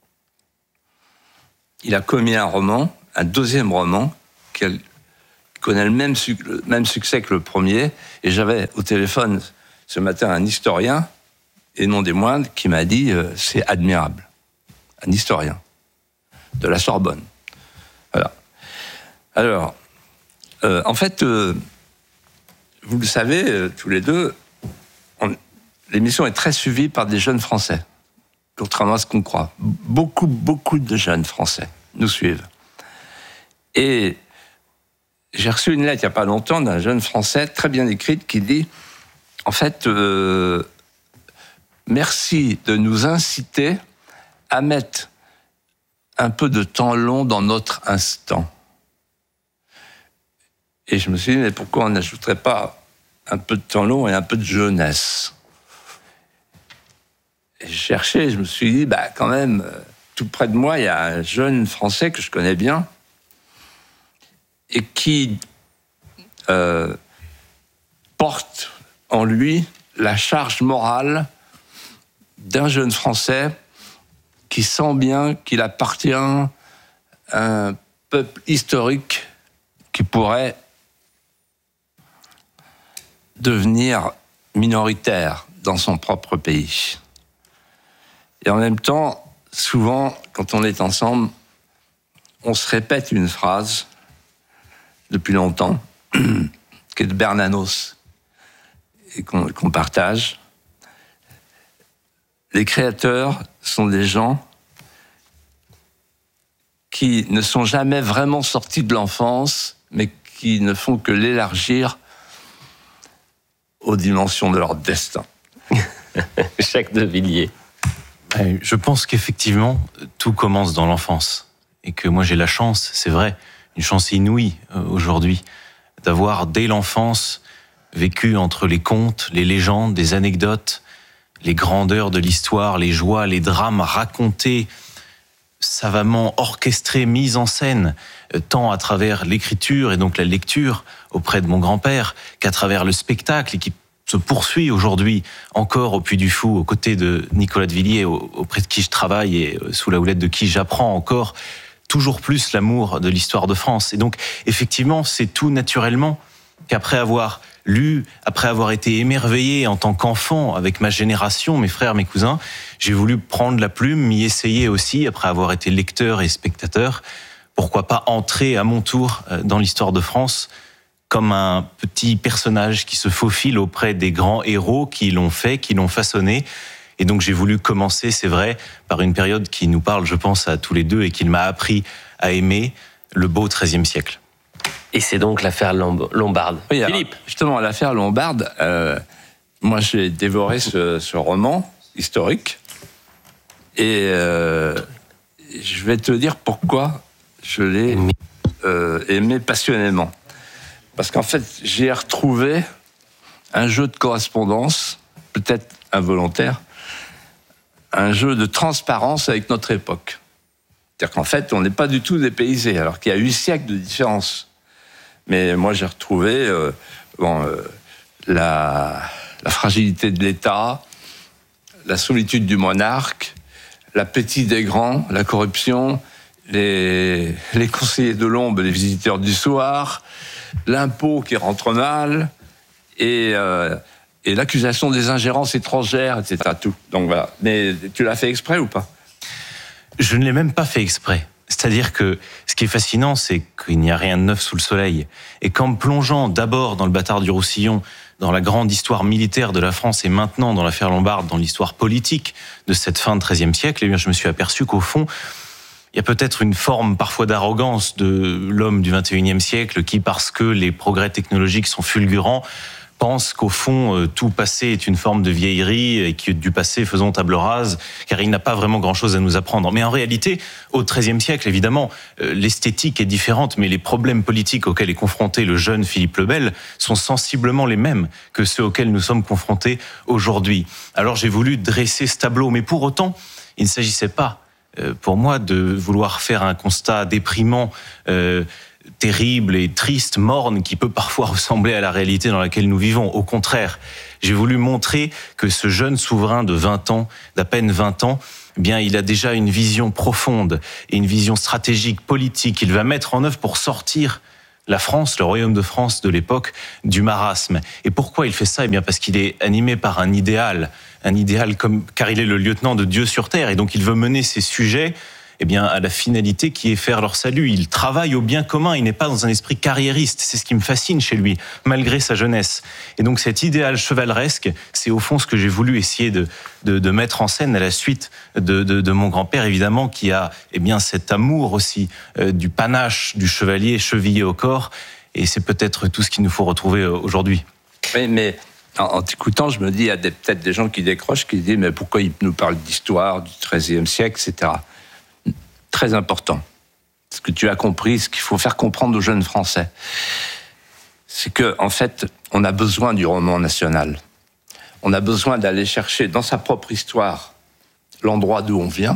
il a commis un deuxième roman, qui connaît le même succès que le premier. Et j'avais au téléphone ce matin un historien, et non des moindres, qui m'a dit c'est admirable. Un historien de la Sorbonne. Voilà. Alors, en fait, vous le savez, tous les deux, l'émission est très suivie par des jeunes Français, contrairement à ce qu'on croit. Beaucoup de jeunes Français nous suivent. Et j'ai reçu une lettre il n'y a pas longtemps d'un jeune Français très bien écrite qui dit, en fait, merci de nous inciter à mettre un peu de temps long dans notre instant. Et je me suis dit, mais pourquoi on n'ajouterait pas un peu de temps long et un peu de jeunesse ? Et j'ai cherché, je me suis dit, quand même, tout près de moi, il y a un jeune Français que je connais bien et qui porte en lui la charge morale d'un jeune Français qui sent bien qu'il appartient à un peuple historique qui pourrait devenir minoritaire dans son propre pays. Et en même temps, souvent, quand on est ensemble, on se répète une phrase depuis longtemps, qui est de Bernanos, et qu'on partage. Les créateurs sont des gens qui ne sont jamais vraiment sortis de l'enfance, mais qui ne font que l'élargir aux dimensions de leur destin. Jacques Devilliers. Je pense qu'effectivement, tout commence dans l'enfance. Et que moi, j'ai la chance, c'est vrai, une chance inouïe aujourd'hui, d'avoir dès l'enfance vécu entre les contes, les légendes, des anecdotes, les grandeurs de l'histoire, les joies, les drames racontés, savamment orchestrés, mis en scène, tant à travers l'écriture et donc la lecture auprès de mon grand-père, qu'à travers le spectacle, et qui se poursuit aujourd'hui encore au Puy du Fou, aux côtés de Nicolas Devilliers, auprès de qui je travaille et sous la houlette de qui j'apprends encore toujours plus l'amour de l'histoire de France. Et donc, effectivement, c'est tout naturellement qu'après avoir lu, après avoir été émerveillé en tant qu'enfant avec ma génération, mes frères, mes cousins, j'ai voulu prendre la plume, m'y essayer aussi, après avoir été lecteur et spectateur. Pourquoi pas entrer à mon tour dans l'histoire de France comme un petit personnage qui se faufile auprès des grands héros qui l'ont fait, qui l'ont façonné. Et donc j'ai voulu commencer, c'est vrai, par une période qui nous parle, je pense, à tous les deux et qui m'a appris à aimer le beau XIIIe siècle. Et c'est donc l'affaire Lombarde. Oui, Philippe. Justement, l'affaire Lombarde, moi j'ai dévoré ce roman historique et je vais te dire pourquoi je l'ai aimé passionnément. Parce qu'en fait, j'ai retrouvé un jeu de correspondance, peut-être involontaire, un jeu de transparence avec notre époque. C'est-à-dire qu'en fait, on n'est pas du tout dépaysé, alors qu'il y a 8 siècles de différence. Mais moi, j'ai retrouvé la fragilité de l'État, la solitude du monarque, l'appétit des grands, la corruption, les conseillers de l'ombre, les visiteurs du soir, l'impôt qui rentre mal, et l'accusation des ingérences étrangères, etc. Tout. Donc voilà. Mais tu l'as fait exprès ou pas ? Je ne l'ai même pas fait exprès. C'est-à-dire que ce qui est fascinant, c'est qu'il n'y a rien de neuf sous le soleil. Et qu'en plongeant d'abord dans le Bâtard du Roussillon, dans la grande histoire militaire de la France et maintenant dans l'affaire Lombard, dans l'histoire politique de cette fin de XIIIe siècle, eh bien, je me suis aperçu qu'au fond, il y a peut-être une forme parfois d'arrogance de l'homme du XXIe siècle qui, parce que les progrès technologiques sont fulgurants, pense qu'au fond, tout passé est une forme de vieillerie et que du passé faisons table rase, car il n'a pas vraiment grand-chose à nous apprendre. Mais en réalité, au XIIIe siècle, évidemment, l'esthétique est différente, mais les problèmes politiques auxquels est confronté le jeune Philippe le Bel sont sensiblement les mêmes que ceux auxquels nous sommes confrontés aujourd'hui. Alors j'ai voulu dresser ce tableau, mais pour autant, il ne s'agissait pas, pour moi, de vouloir faire un constat déprimant, terrible et triste, morne, qui peut parfois ressembler à la réalité dans laquelle nous vivons. Au contraire, j'ai voulu montrer que ce jeune souverain de 20 ans, d'à peine 20 ans, eh bien, il a déjà une vision profonde et une vision stratégique, politique. Il va mettre en œuvre pour sortir la France, le royaume de France de l'époque, du marasme. Et pourquoi il fait ça ? Eh bien, parce qu'il est animé par un idéal car il est le lieutenant de Dieu sur terre, et donc il veut mener ses sujets eh bien, à la finalité qui est faire leur salut. Il travaille au bien commun, il n'est pas dans un esprit carriériste. C'est ce qui me fascine chez lui, malgré sa jeunesse. Et donc cet idéal chevaleresque, c'est au fond ce que j'ai voulu essayer de mettre en scène à la suite de mon grand-père, évidemment, qui a eh bien, cet amour aussi du panache du chevalier chevillé au corps. Et c'est peut-être tout ce qu'il nous faut retrouver aujourd'hui. Oui, mais en t'écoutant, je me dis, il y a peut-être des gens qui décrochent, qui disent, mais pourquoi il nous parle d'histoire, du XIIIe siècle, etc. Très important. Ce que tu as compris, ce qu'il faut faire comprendre aux jeunes Français, c'est que, en fait, on a besoin du roman national. On a besoin d'aller chercher dans sa propre histoire l'endroit d'où on vient.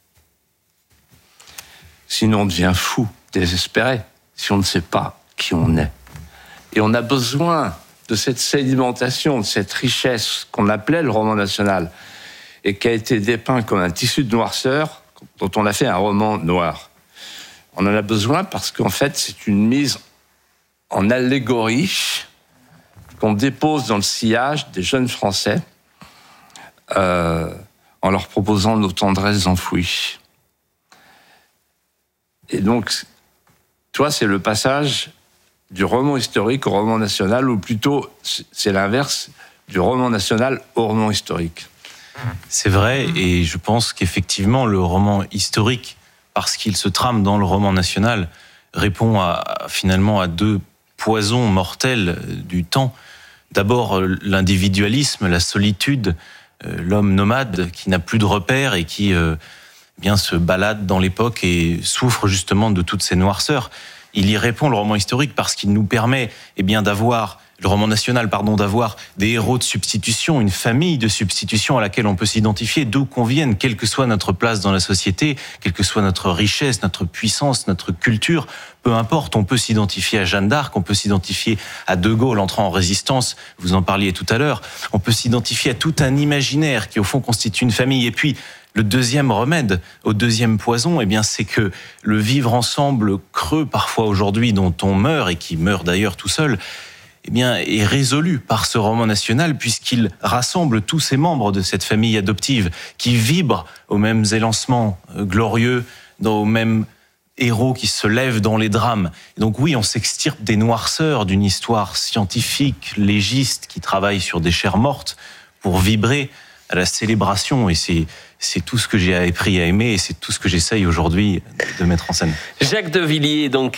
Sinon, on devient fou, désespéré, si on ne sait pas qui on est. Et on a besoin de cette sédimentation, de cette richesse qu'on appelait le roman national, et qui a été dépeint comme un tissu de noirceur, dont on a fait un roman noir. On en a besoin parce qu'en fait, c'est une mise en allégorie qu'on dépose dans le sillage des jeunes Français en leur proposant nos tendresses enfouies. Et donc, toi, c'est le passage du roman historique au roman national, ou plutôt, c'est l'inverse, du roman national au roman historique. C'est vrai, et je pense qu'effectivement, le roman historique, parce qu'il se trame dans le roman national, répond finalement à deux poisons mortels du temps. D'abord, l'individualisme, la solitude, l'homme nomade qui n'a plus de repères et qui bien se balade dans l'époque et souffre justement de toutes ces noirceurs. Il y répond, le roman historique, parce qu'il nous permet d'avoir le roman national, d'avoir des héros de substitution, une famille de substitution à laquelle on peut s'identifier, d'où qu'on vienne, quelle que soit notre place dans la société, quelle que soit notre richesse, notre puissance, notre culture, peu importe, on peut s'identifier à Jeanne d'Arc, on peut s'identifier à De Gaulle entrant en résistance, vous en parliez tout à l'heure, on peut s'identifier à tout un imaginaire qui au fond constitue une famille. Et puis, le deuxième remède au deuxième poison, eh bien, c'est que le vivre ensemble creux parfois aujourd'hui, dont on meurt, et qui meurt d'ailleurs tout seul, eh bien, est résolu par ce roman national, puisqu'il rassemble tous ces membres de cette famille adoptive qui vibrent aux mêmes élancements glorieux, aux mêmes héros qui se lèvent dans les drames. Et donc oui, on s'extirpe des noirceurs d'une histoire scientifique, légiste, qui travaille sur des chairs mortes pour vibrer à la célébration, et c'est tout ce que j'ai appris à aimer, et c'est tout ce que j'essaye aujourd'hui de mettre en scène. Jacques de Villiers, donc,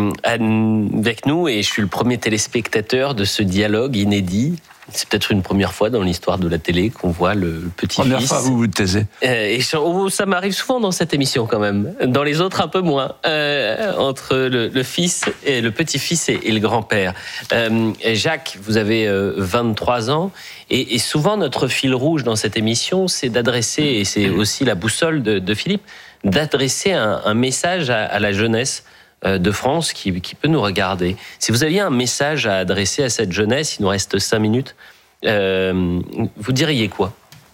avec nous, et je suis le premier téléspectateur de ce dialogue inédit. C'est peut-être une première fois dans l'histoire de la télé qu'on voit le petit-fils. Première fois, vous vous taisez. Et ça m'arrive souvent dans cette émission quand même. Dans les autres, un peu moins. Entre le fils et le petit-fils et le grand-père. Jacques, vous avez 23 ans. Et souvent, notre fil rouge dans cette émission, c'est d'adresser, et c'est aussi la boussole de Philippe, d'adresser un message à la jeunesse de France qui peut nous regarder. Si vous aviez un message à adresser à cette jeunesse, il nous reste 5 minutes, vous diriez quoi ?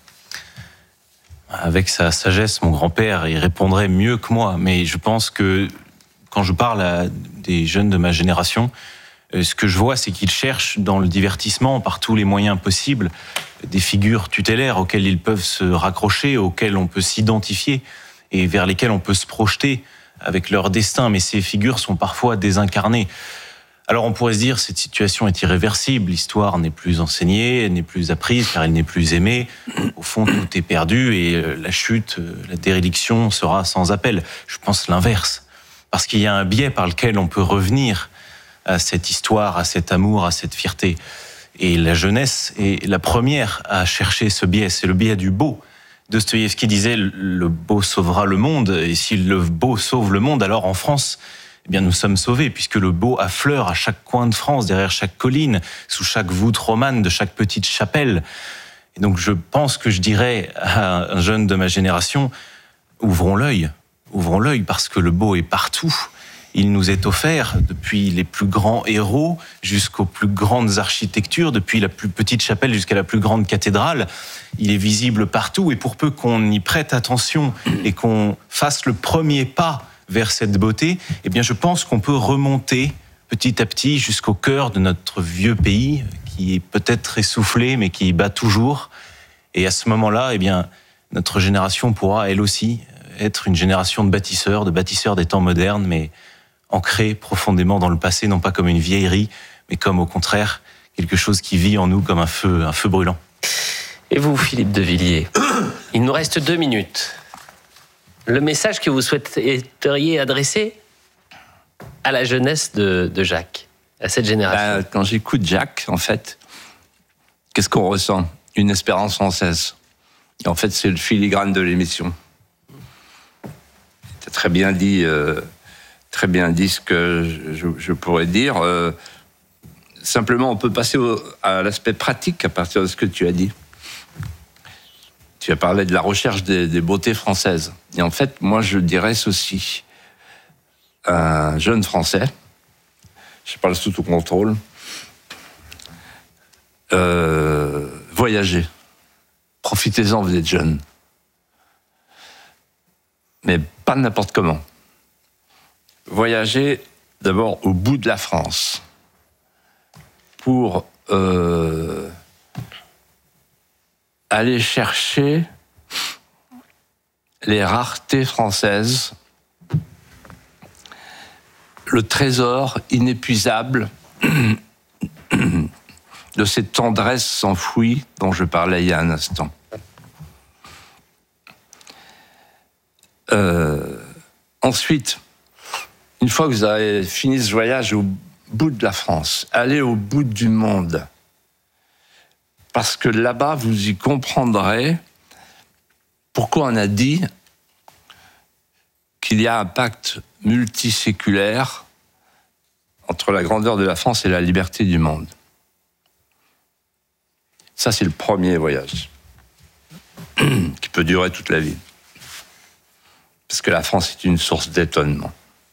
Avec sa sagesse, mon grand-père, il répondrait mieux que moi. Mais je pense que quand je parle à des jeunes de ma génération, ce que je vois, c'est qu'ils cherchent dans le divertissement, par tous les moyens possibles, des figures tutélaires auxquelles ils peuvent se raccrocher, auxquelles on peut s'identifier et vers lesquelles on peut se projeter avec leur destin, mais ces figures sont parfois désincarnées. Alors on pourrait se dire, cette situation est irréversible, l'histoire n'est plus enseignée, elle n'est plus apprise, car elle n'est plus aimée. Au fond, tout est perdu et la chute, la déréliction sera sans appel. Je pense l'inverse, parce qu'il y a un biais par lequel on peut revenir à cette histoire, à cet amour, à cette fierté. Et la jeunesse est la première à chercher ce biais, c'est le biais du beau. Dostoïevski disait « le beau sauvera le monde », et si le beau sauve le monde, alors en France, eh bien nous sommes sauvés, puisque le beau affleure à chaque coin de France, derrière chaque colline, sous chaque voûte romane de chaque petite chapelle. Et donc je pense que je dirais à un jeune de ma génération, ouvrons l'œil, parce que le beau est partout. Il nous est offert depuis les plus grands héros jusqu'aux plus grandes architectures, depuis la plus petite chapelle jusqu'à la plus grande cathédrale. Il est visible partout et pour peu qu'on y prête attention et qu'on fasse le premier pas vers cette beauté, eh bien je pense qu'on peut remonter petit à petit jusqu'au cœur de notre vieux pays qui est peut-être essoufflé mais qui bat toujours. Et à ce moment-là, eh bien notre génération pourra elle aussi être une génération de bâtisseurs des temps modernes, mais ancré profondément dans le passé, non pas comme une vieillerie, mais comme au contraire quelque chose qui vit en nous comme un feu brûlant. Et vous, Philippe de Villiers, il nous reste 2 minutes. Le message que vous souhaiteriez adresser à la jeunesse de Jacques, à cette génération. Quand j'écoute Jacques, en fait, qu'est-ce qu'on ressent ? Une espérance française. Et en fait, c'est le filigrane de l'émission. Tu as très bien dit ce que je pourrais dire. Simplement, on peut passer à l'aspect pratique à partir de ce que tu as dit. Tu as parlé de la recherche des beautés françaises. Et en fait, moi, je dirais ceci. Un jeune Français, je parle sous tout contrôle, voyagez. Profitez-en, vous êtes jeune. Mais pas n'importe comment. Voyager d'abord au bout de la France pour aller chercher les raretés françaises, le trésor inépuisable de ces tendresses enfouies dont je parlais il y a un instant. Ensuite, une fois que vous avez fini ce voyage au bout de la France, allez au bout du monde. Parce que là-bas, vous y comprendrez pourquoi on a dit qu'il y a un pacte multiséculaire entre la grandeur de la France et la liberté du monde. Ça, c'est le premier voyage qui peut durer toute la vie. Parce que la France est une source d'étonnement.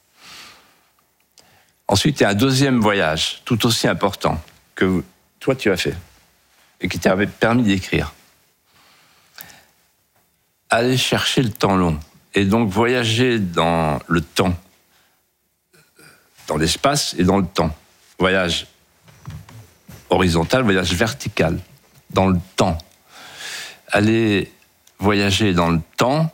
Ensuite, il y a un deuxième voyage, tout aussi important, que toi, tu as fait, et qui t'avait permis d'écrire. Aller chercher le temps long, et donc voyager dans le temps, dans l'espace et dans le temps. Voyage horizontal, voyage vertical, dans le temps. Aller voyager dans le temps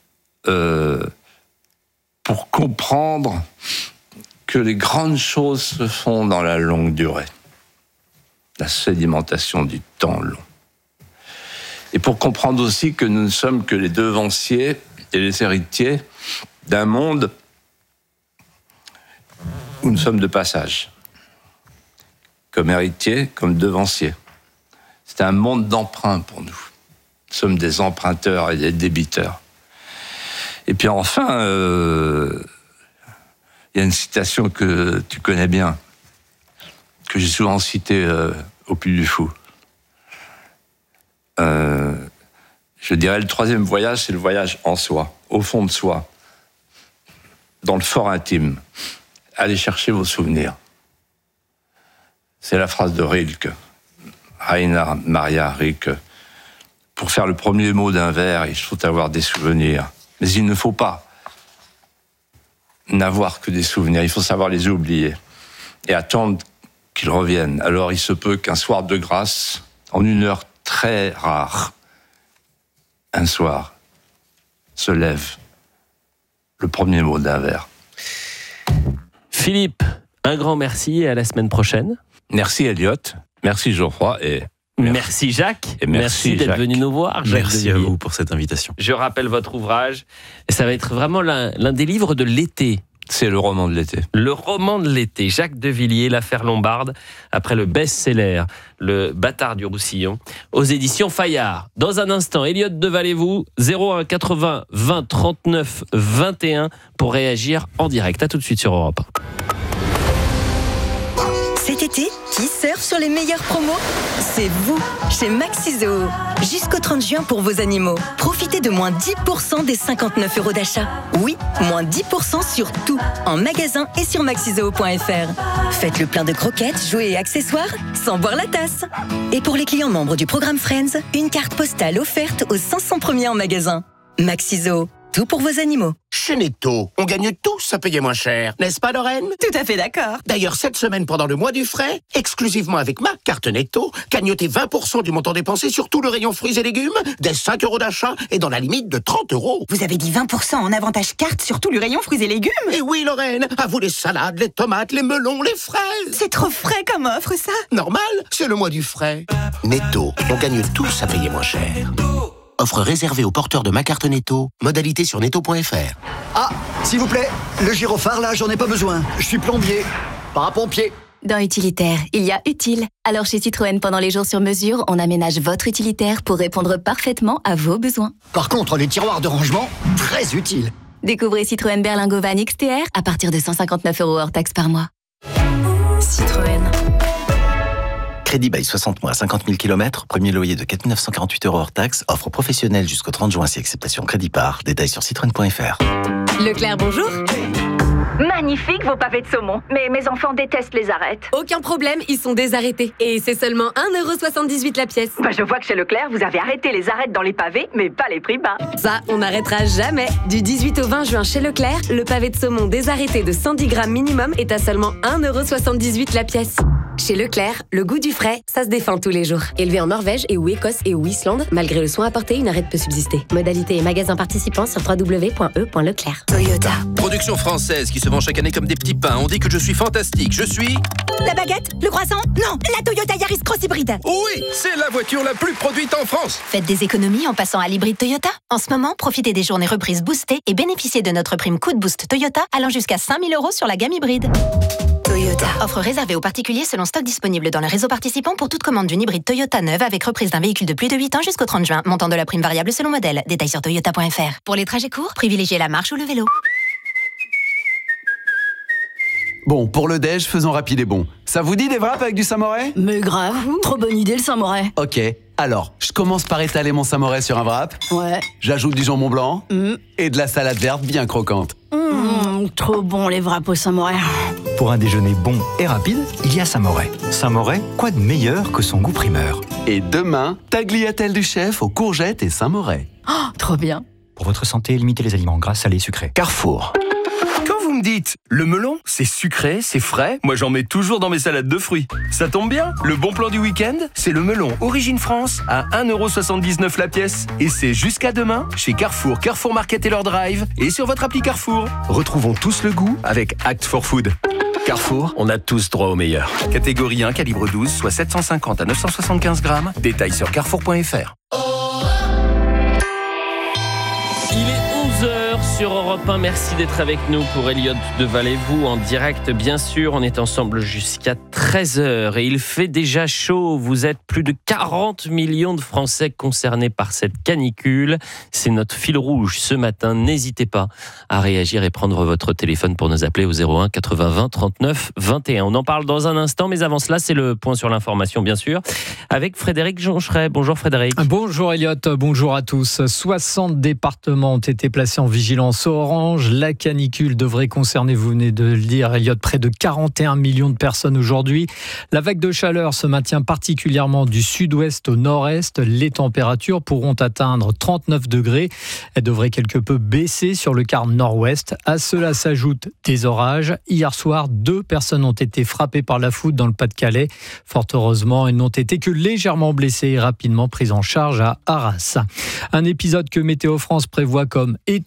pour comprendre que les grandes choses se font dans la longue durée. La sédimentation du temps long. Et pour comprendre aussi que nous ne sommes que les devanciers et les héritiers d'un monde où nous sommes de passage. Comme héritiers, comme devanciers. C'est un monde d'emprunt pour nous. Nous sommes des emprunteurs et des débiteurs. Et puis enfin, il y a une citation que tu connais bien, que j'ai souvent citée au Puy du Fou. Je dirais le troisième voyage, c'est le voyage en soi, au fond de soi, dans le fort intime. Allez chercher vos souvenirs. C'est la phrase de Rilke, Rainer Maria Rilke. Pour faire le premier mot d'un vers, il faut avoir des souvenirs. Mais il ne faut pas n'avoir que des souvenirs, il faut savoir les oublier et attendre qu'ils reviennent. Alors il se peut qu'un soir de grâce, en une heure très rare, un soir se lève le premier mot d'un vers. Philippe, un grand merci et à la semaine prochaine. Merci Elliot, merci Geoffroy et merci Jacques. Et merci d'être Jacques. venu nous voir. Jacques Merci à vous pour cette invitation. Je rappelle votre ouvrage. Et ça va être vraiment l'un des livres de l'été. C'est le roman de l'été. Le roman de l'été. Jacques Devilliers, l'affaire Lombarde, après le best-seller Le Bâtard du Roussillon, aux éditions Fayard. Dans un instant, Elliot Devalez-vous, 01 80 20 39 21 pour réagir en direct. À tout de suite sur Europe 1. Cet été, qui surfe sur les meilleures promos? C'est vous, chez Maxizo. Jusqu'au 30 juin pour vos animaux. Profitez de moins 10% des 59 € d'achat. Oui, moins 10% sur tout, en magasin et sur maxizoo.fr. Faites le plein de croquettes, jouets et accessoires sans boire la tasse. Et pour les clients membres du programme Friends, une carte postale offerte aux 500 premiers en magasin. Maxizo, tout pour vos animaux. Chez Netto, on gagne tous à payer moins cher, n'est-ce pas Lorraine? Tout à fait d'accord. D'ailleurs, cette semaine, pendant le mois du frais, exclusivement avec ma carte Netto, gagnotez 20% du montant dépensé sur tout le rayon fruits et légumes, dès 5 € d'achat et dans la limite de 30 €. Vous avez dit 20% en avantage carte sur tout le rayon fruits et légumes? Et oui Lorraine, à vous les salades, les tomates, les melons, les fraises. C'est trop frais comme offre ça. Normal, c'est le mois du frais. Netto, on gagne tous à payer moins cher. Offre réservée aux porteurs de ma carte Netto. Modalité sur netto.fr. Ah, s'il vous plaît, le gyrophare là, j'en ai pas besoin. Je suis plombier, parapompier. Dans Utilitaire, il y a utile. Alors chez Citroën, pendant les jours sur mesure, on aménage votre utilitaire pour répondre parfaitement à vos besoins. Par contre, les tiroirs de rangement, très utiles. Découvrez Citroën Berlingo Van XTR à partir de 159 € hors taxe par mois. Citroën. Crédit bail 60 mois, 50 000 km, premier loyer de 4 948 € hors taxe, offre professionnelle jusqu'au 30 juin si acceptation crédit par. Détails sur citroën.fr. Leclerc, bonjour. Magnifique vos pavés de saumon, mais mes enfants détestent les arêtes. Aucun problème, ils sont désarrêtés. Et c'est seulement 1,78 € la pièce. Bah, je vois que chez Leclerc, vous avez arrêté les arêtes dans les pavés, mais pas les prix bas. Ça, on n'arrêtera jamais. Du 18 au 20 juin chez Leclerc, le pavé de saumon désarrêté de 110 grammes minimum est à seulement 1,78 € la pièce. Chez Leclerc, le goût du frais, ça se défend tous les jours. Élevé en Norvège et ou Écosse et ou Islande, malgré le soin apporté, une arête peut subsister. Modalité et magasins participants sur www.e.leclerc. Toyota. Production française qui se vend chaque année comme des petits pains. On dit que je suis fantastique. Je suis... La baguette? Le croissant? Non, la Toyota Yaris Cross Hybride. Oui, c'est la voiture la plus produite en France. Faites des économies en passant à l'hybride Toyota. En ce moment, profitez des journées reprises boostées et bénéficiez de notre prime Coup de Boost Toyota allant jusqu'à 5 000 € sur la gamme hybride. Toyota. Offre réservée aux particuliers selon stock disponible dans le réseau participant pour toute commande d'une hybride Toyota neuve avec reprise d'un véhicule de plus de 8 ans jusqu'au 30 juin. Montant de la prime variable selon modèle. Détails sur toyota.fr. Pour les trajets courts, privilégiez la marche ou le vélo. Bon, pour le déj, faisons rapide et bon. Ça vous dit des wraps avec du samouraï? Mais grave, trop bonne idée le samouraï. Ok, alors, je commence par étaler mon samouraï sur un wrap. Ouais. J'ajoute du jambon blanc et de la salade verte bien croquante. Trop bon les wraps au samouraï. Pour un déjeuner bon et rapide, il y a Samouraï. Samouraï, quoi de meilleur que son goût primeur? Et demain, tagliatelle du chef aux courgettes et Samouraï. Oh, trop bien. Pour votre santé, limitez les aliments gras, salés, sucrés. Carrefour. Quand vous me dites, le melon, c'est sucré, c'est frais, moi j'en mets toujours dans mes salades de fruits. Ça tombe bien, le bon plan du week-end, c'est le melon Origine France à 1,79 € la pièce. Et c'est jusqu'à demain chez Carrefour, Carrefour Market et leur drive et sur votre appli Carrefour. Retrouvons tous le goût avec Act for Food. Carrefour, on a tous droit au meilleur. Catégorie 1, calibre 12, soit 750 à 975 grammes. Détails sur carrefour.fr. Il est 11h sur Europe 1. Merci d'être avec nous pour Elliot Devalez-vous en direct. Bien sûr, on est ensemble jusqu'à 13h et il fait déjà chaud. Vous êtes plus de 40 millions de Français concernés par cette canicule. C'est notre fil rouge ce matin. N'hésitez pas à réagir et prendre votre téléphone pour nous appeler au 01 80 20 39 21. On en parle dans un instant, mais avant cela, c'est le point sur l'information, bien sûr, avec Frédéric Joncheret. Bonjour Frédéric. Bonjour Elliot, bonjour à tous. 60 départements ont été placés en vigilance orange. La canicule devrait concerner, vous venez de le dire Elliot, près de 41 millions de personnes aujourd'hui. La vague de chaleur se maintient particulièrement du sud-ouest au nord-est. Les températures pourront atteindre 39 degrés. Elles devraient quelque peu baisser sur le quart nord-ouest. À cela s'ajoutent des orages. Hier soir, 2 personnes ont été frappées par la foudre dans le Pas-de-Calais. Fort heureusement, elles n'ont été que légèrement blessées et rapidement prises en charge à Arras. Un épisode que Météo France prévoit comme étendu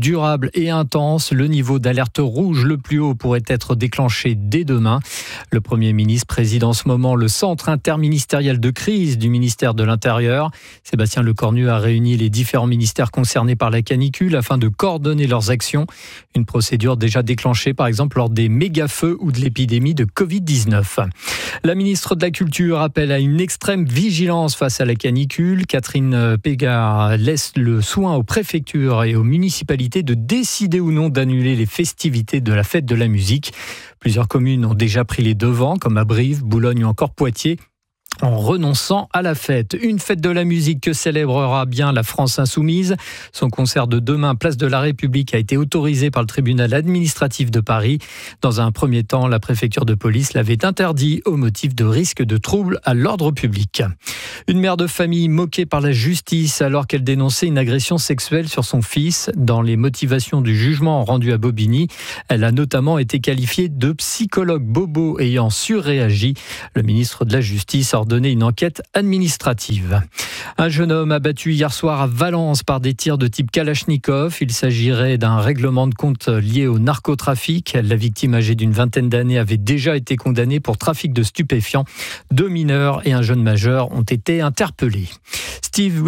durable et intense. Le niveau d'alerte rouge le plus haut pourrait être déclenché dès demain. Le Premier ministre préside en ce moment le centre interministériel de crise du ministère de l'Intérieur. Sébastien Lecornu a réuni les différents ministères concernés par la canicule afin de coordonner leurs actions. Une procédure déjà déclenchée par exemple lors des méga-feux ou de l'épidémie de Covid-19. La ministre de la Culture appelle à une extrême vigilance face à la canicule. Catherine Pégard laisse le soin aux préfectures et aux municipalités de décider ou non d'annuler les festivités de la fête de la musique. Plusieurs communes ont déjà pris les devants, comme à Brive, Boulogne ou encore Poitiers, en renonçant à la fête. Une fête de la musique que célébrera bien la France Insoumise. Son concert de demain, place de la République, a été autorisé par le tribunal administratif de Paris. Dans un premier temps, la préfecture de police l'avait interdit au motif de risque de trouble à l'ordre public. Une mère de famille moquée par la justice alors qu'elle dénonçait une agression sexuelle sur son fils. Dans les motivations du jugement rendu à Bobigny, elle a notamment été qualifiée de psychologue bobo ayant surréagi. Le ministre de la Justice a ordonné une enquête administrative. Un jeune homme abattu hier soir à Valence par des tirs de type Kalachnikov. Il s'agirait d'un règlement de compte lié au narcotrafic. La victime âgée d'une vingtaine d'années avait déjà été condamnée pour trafic de stupéfiants. 2 mineurs et un jeune majeur ont été interpellés. Steve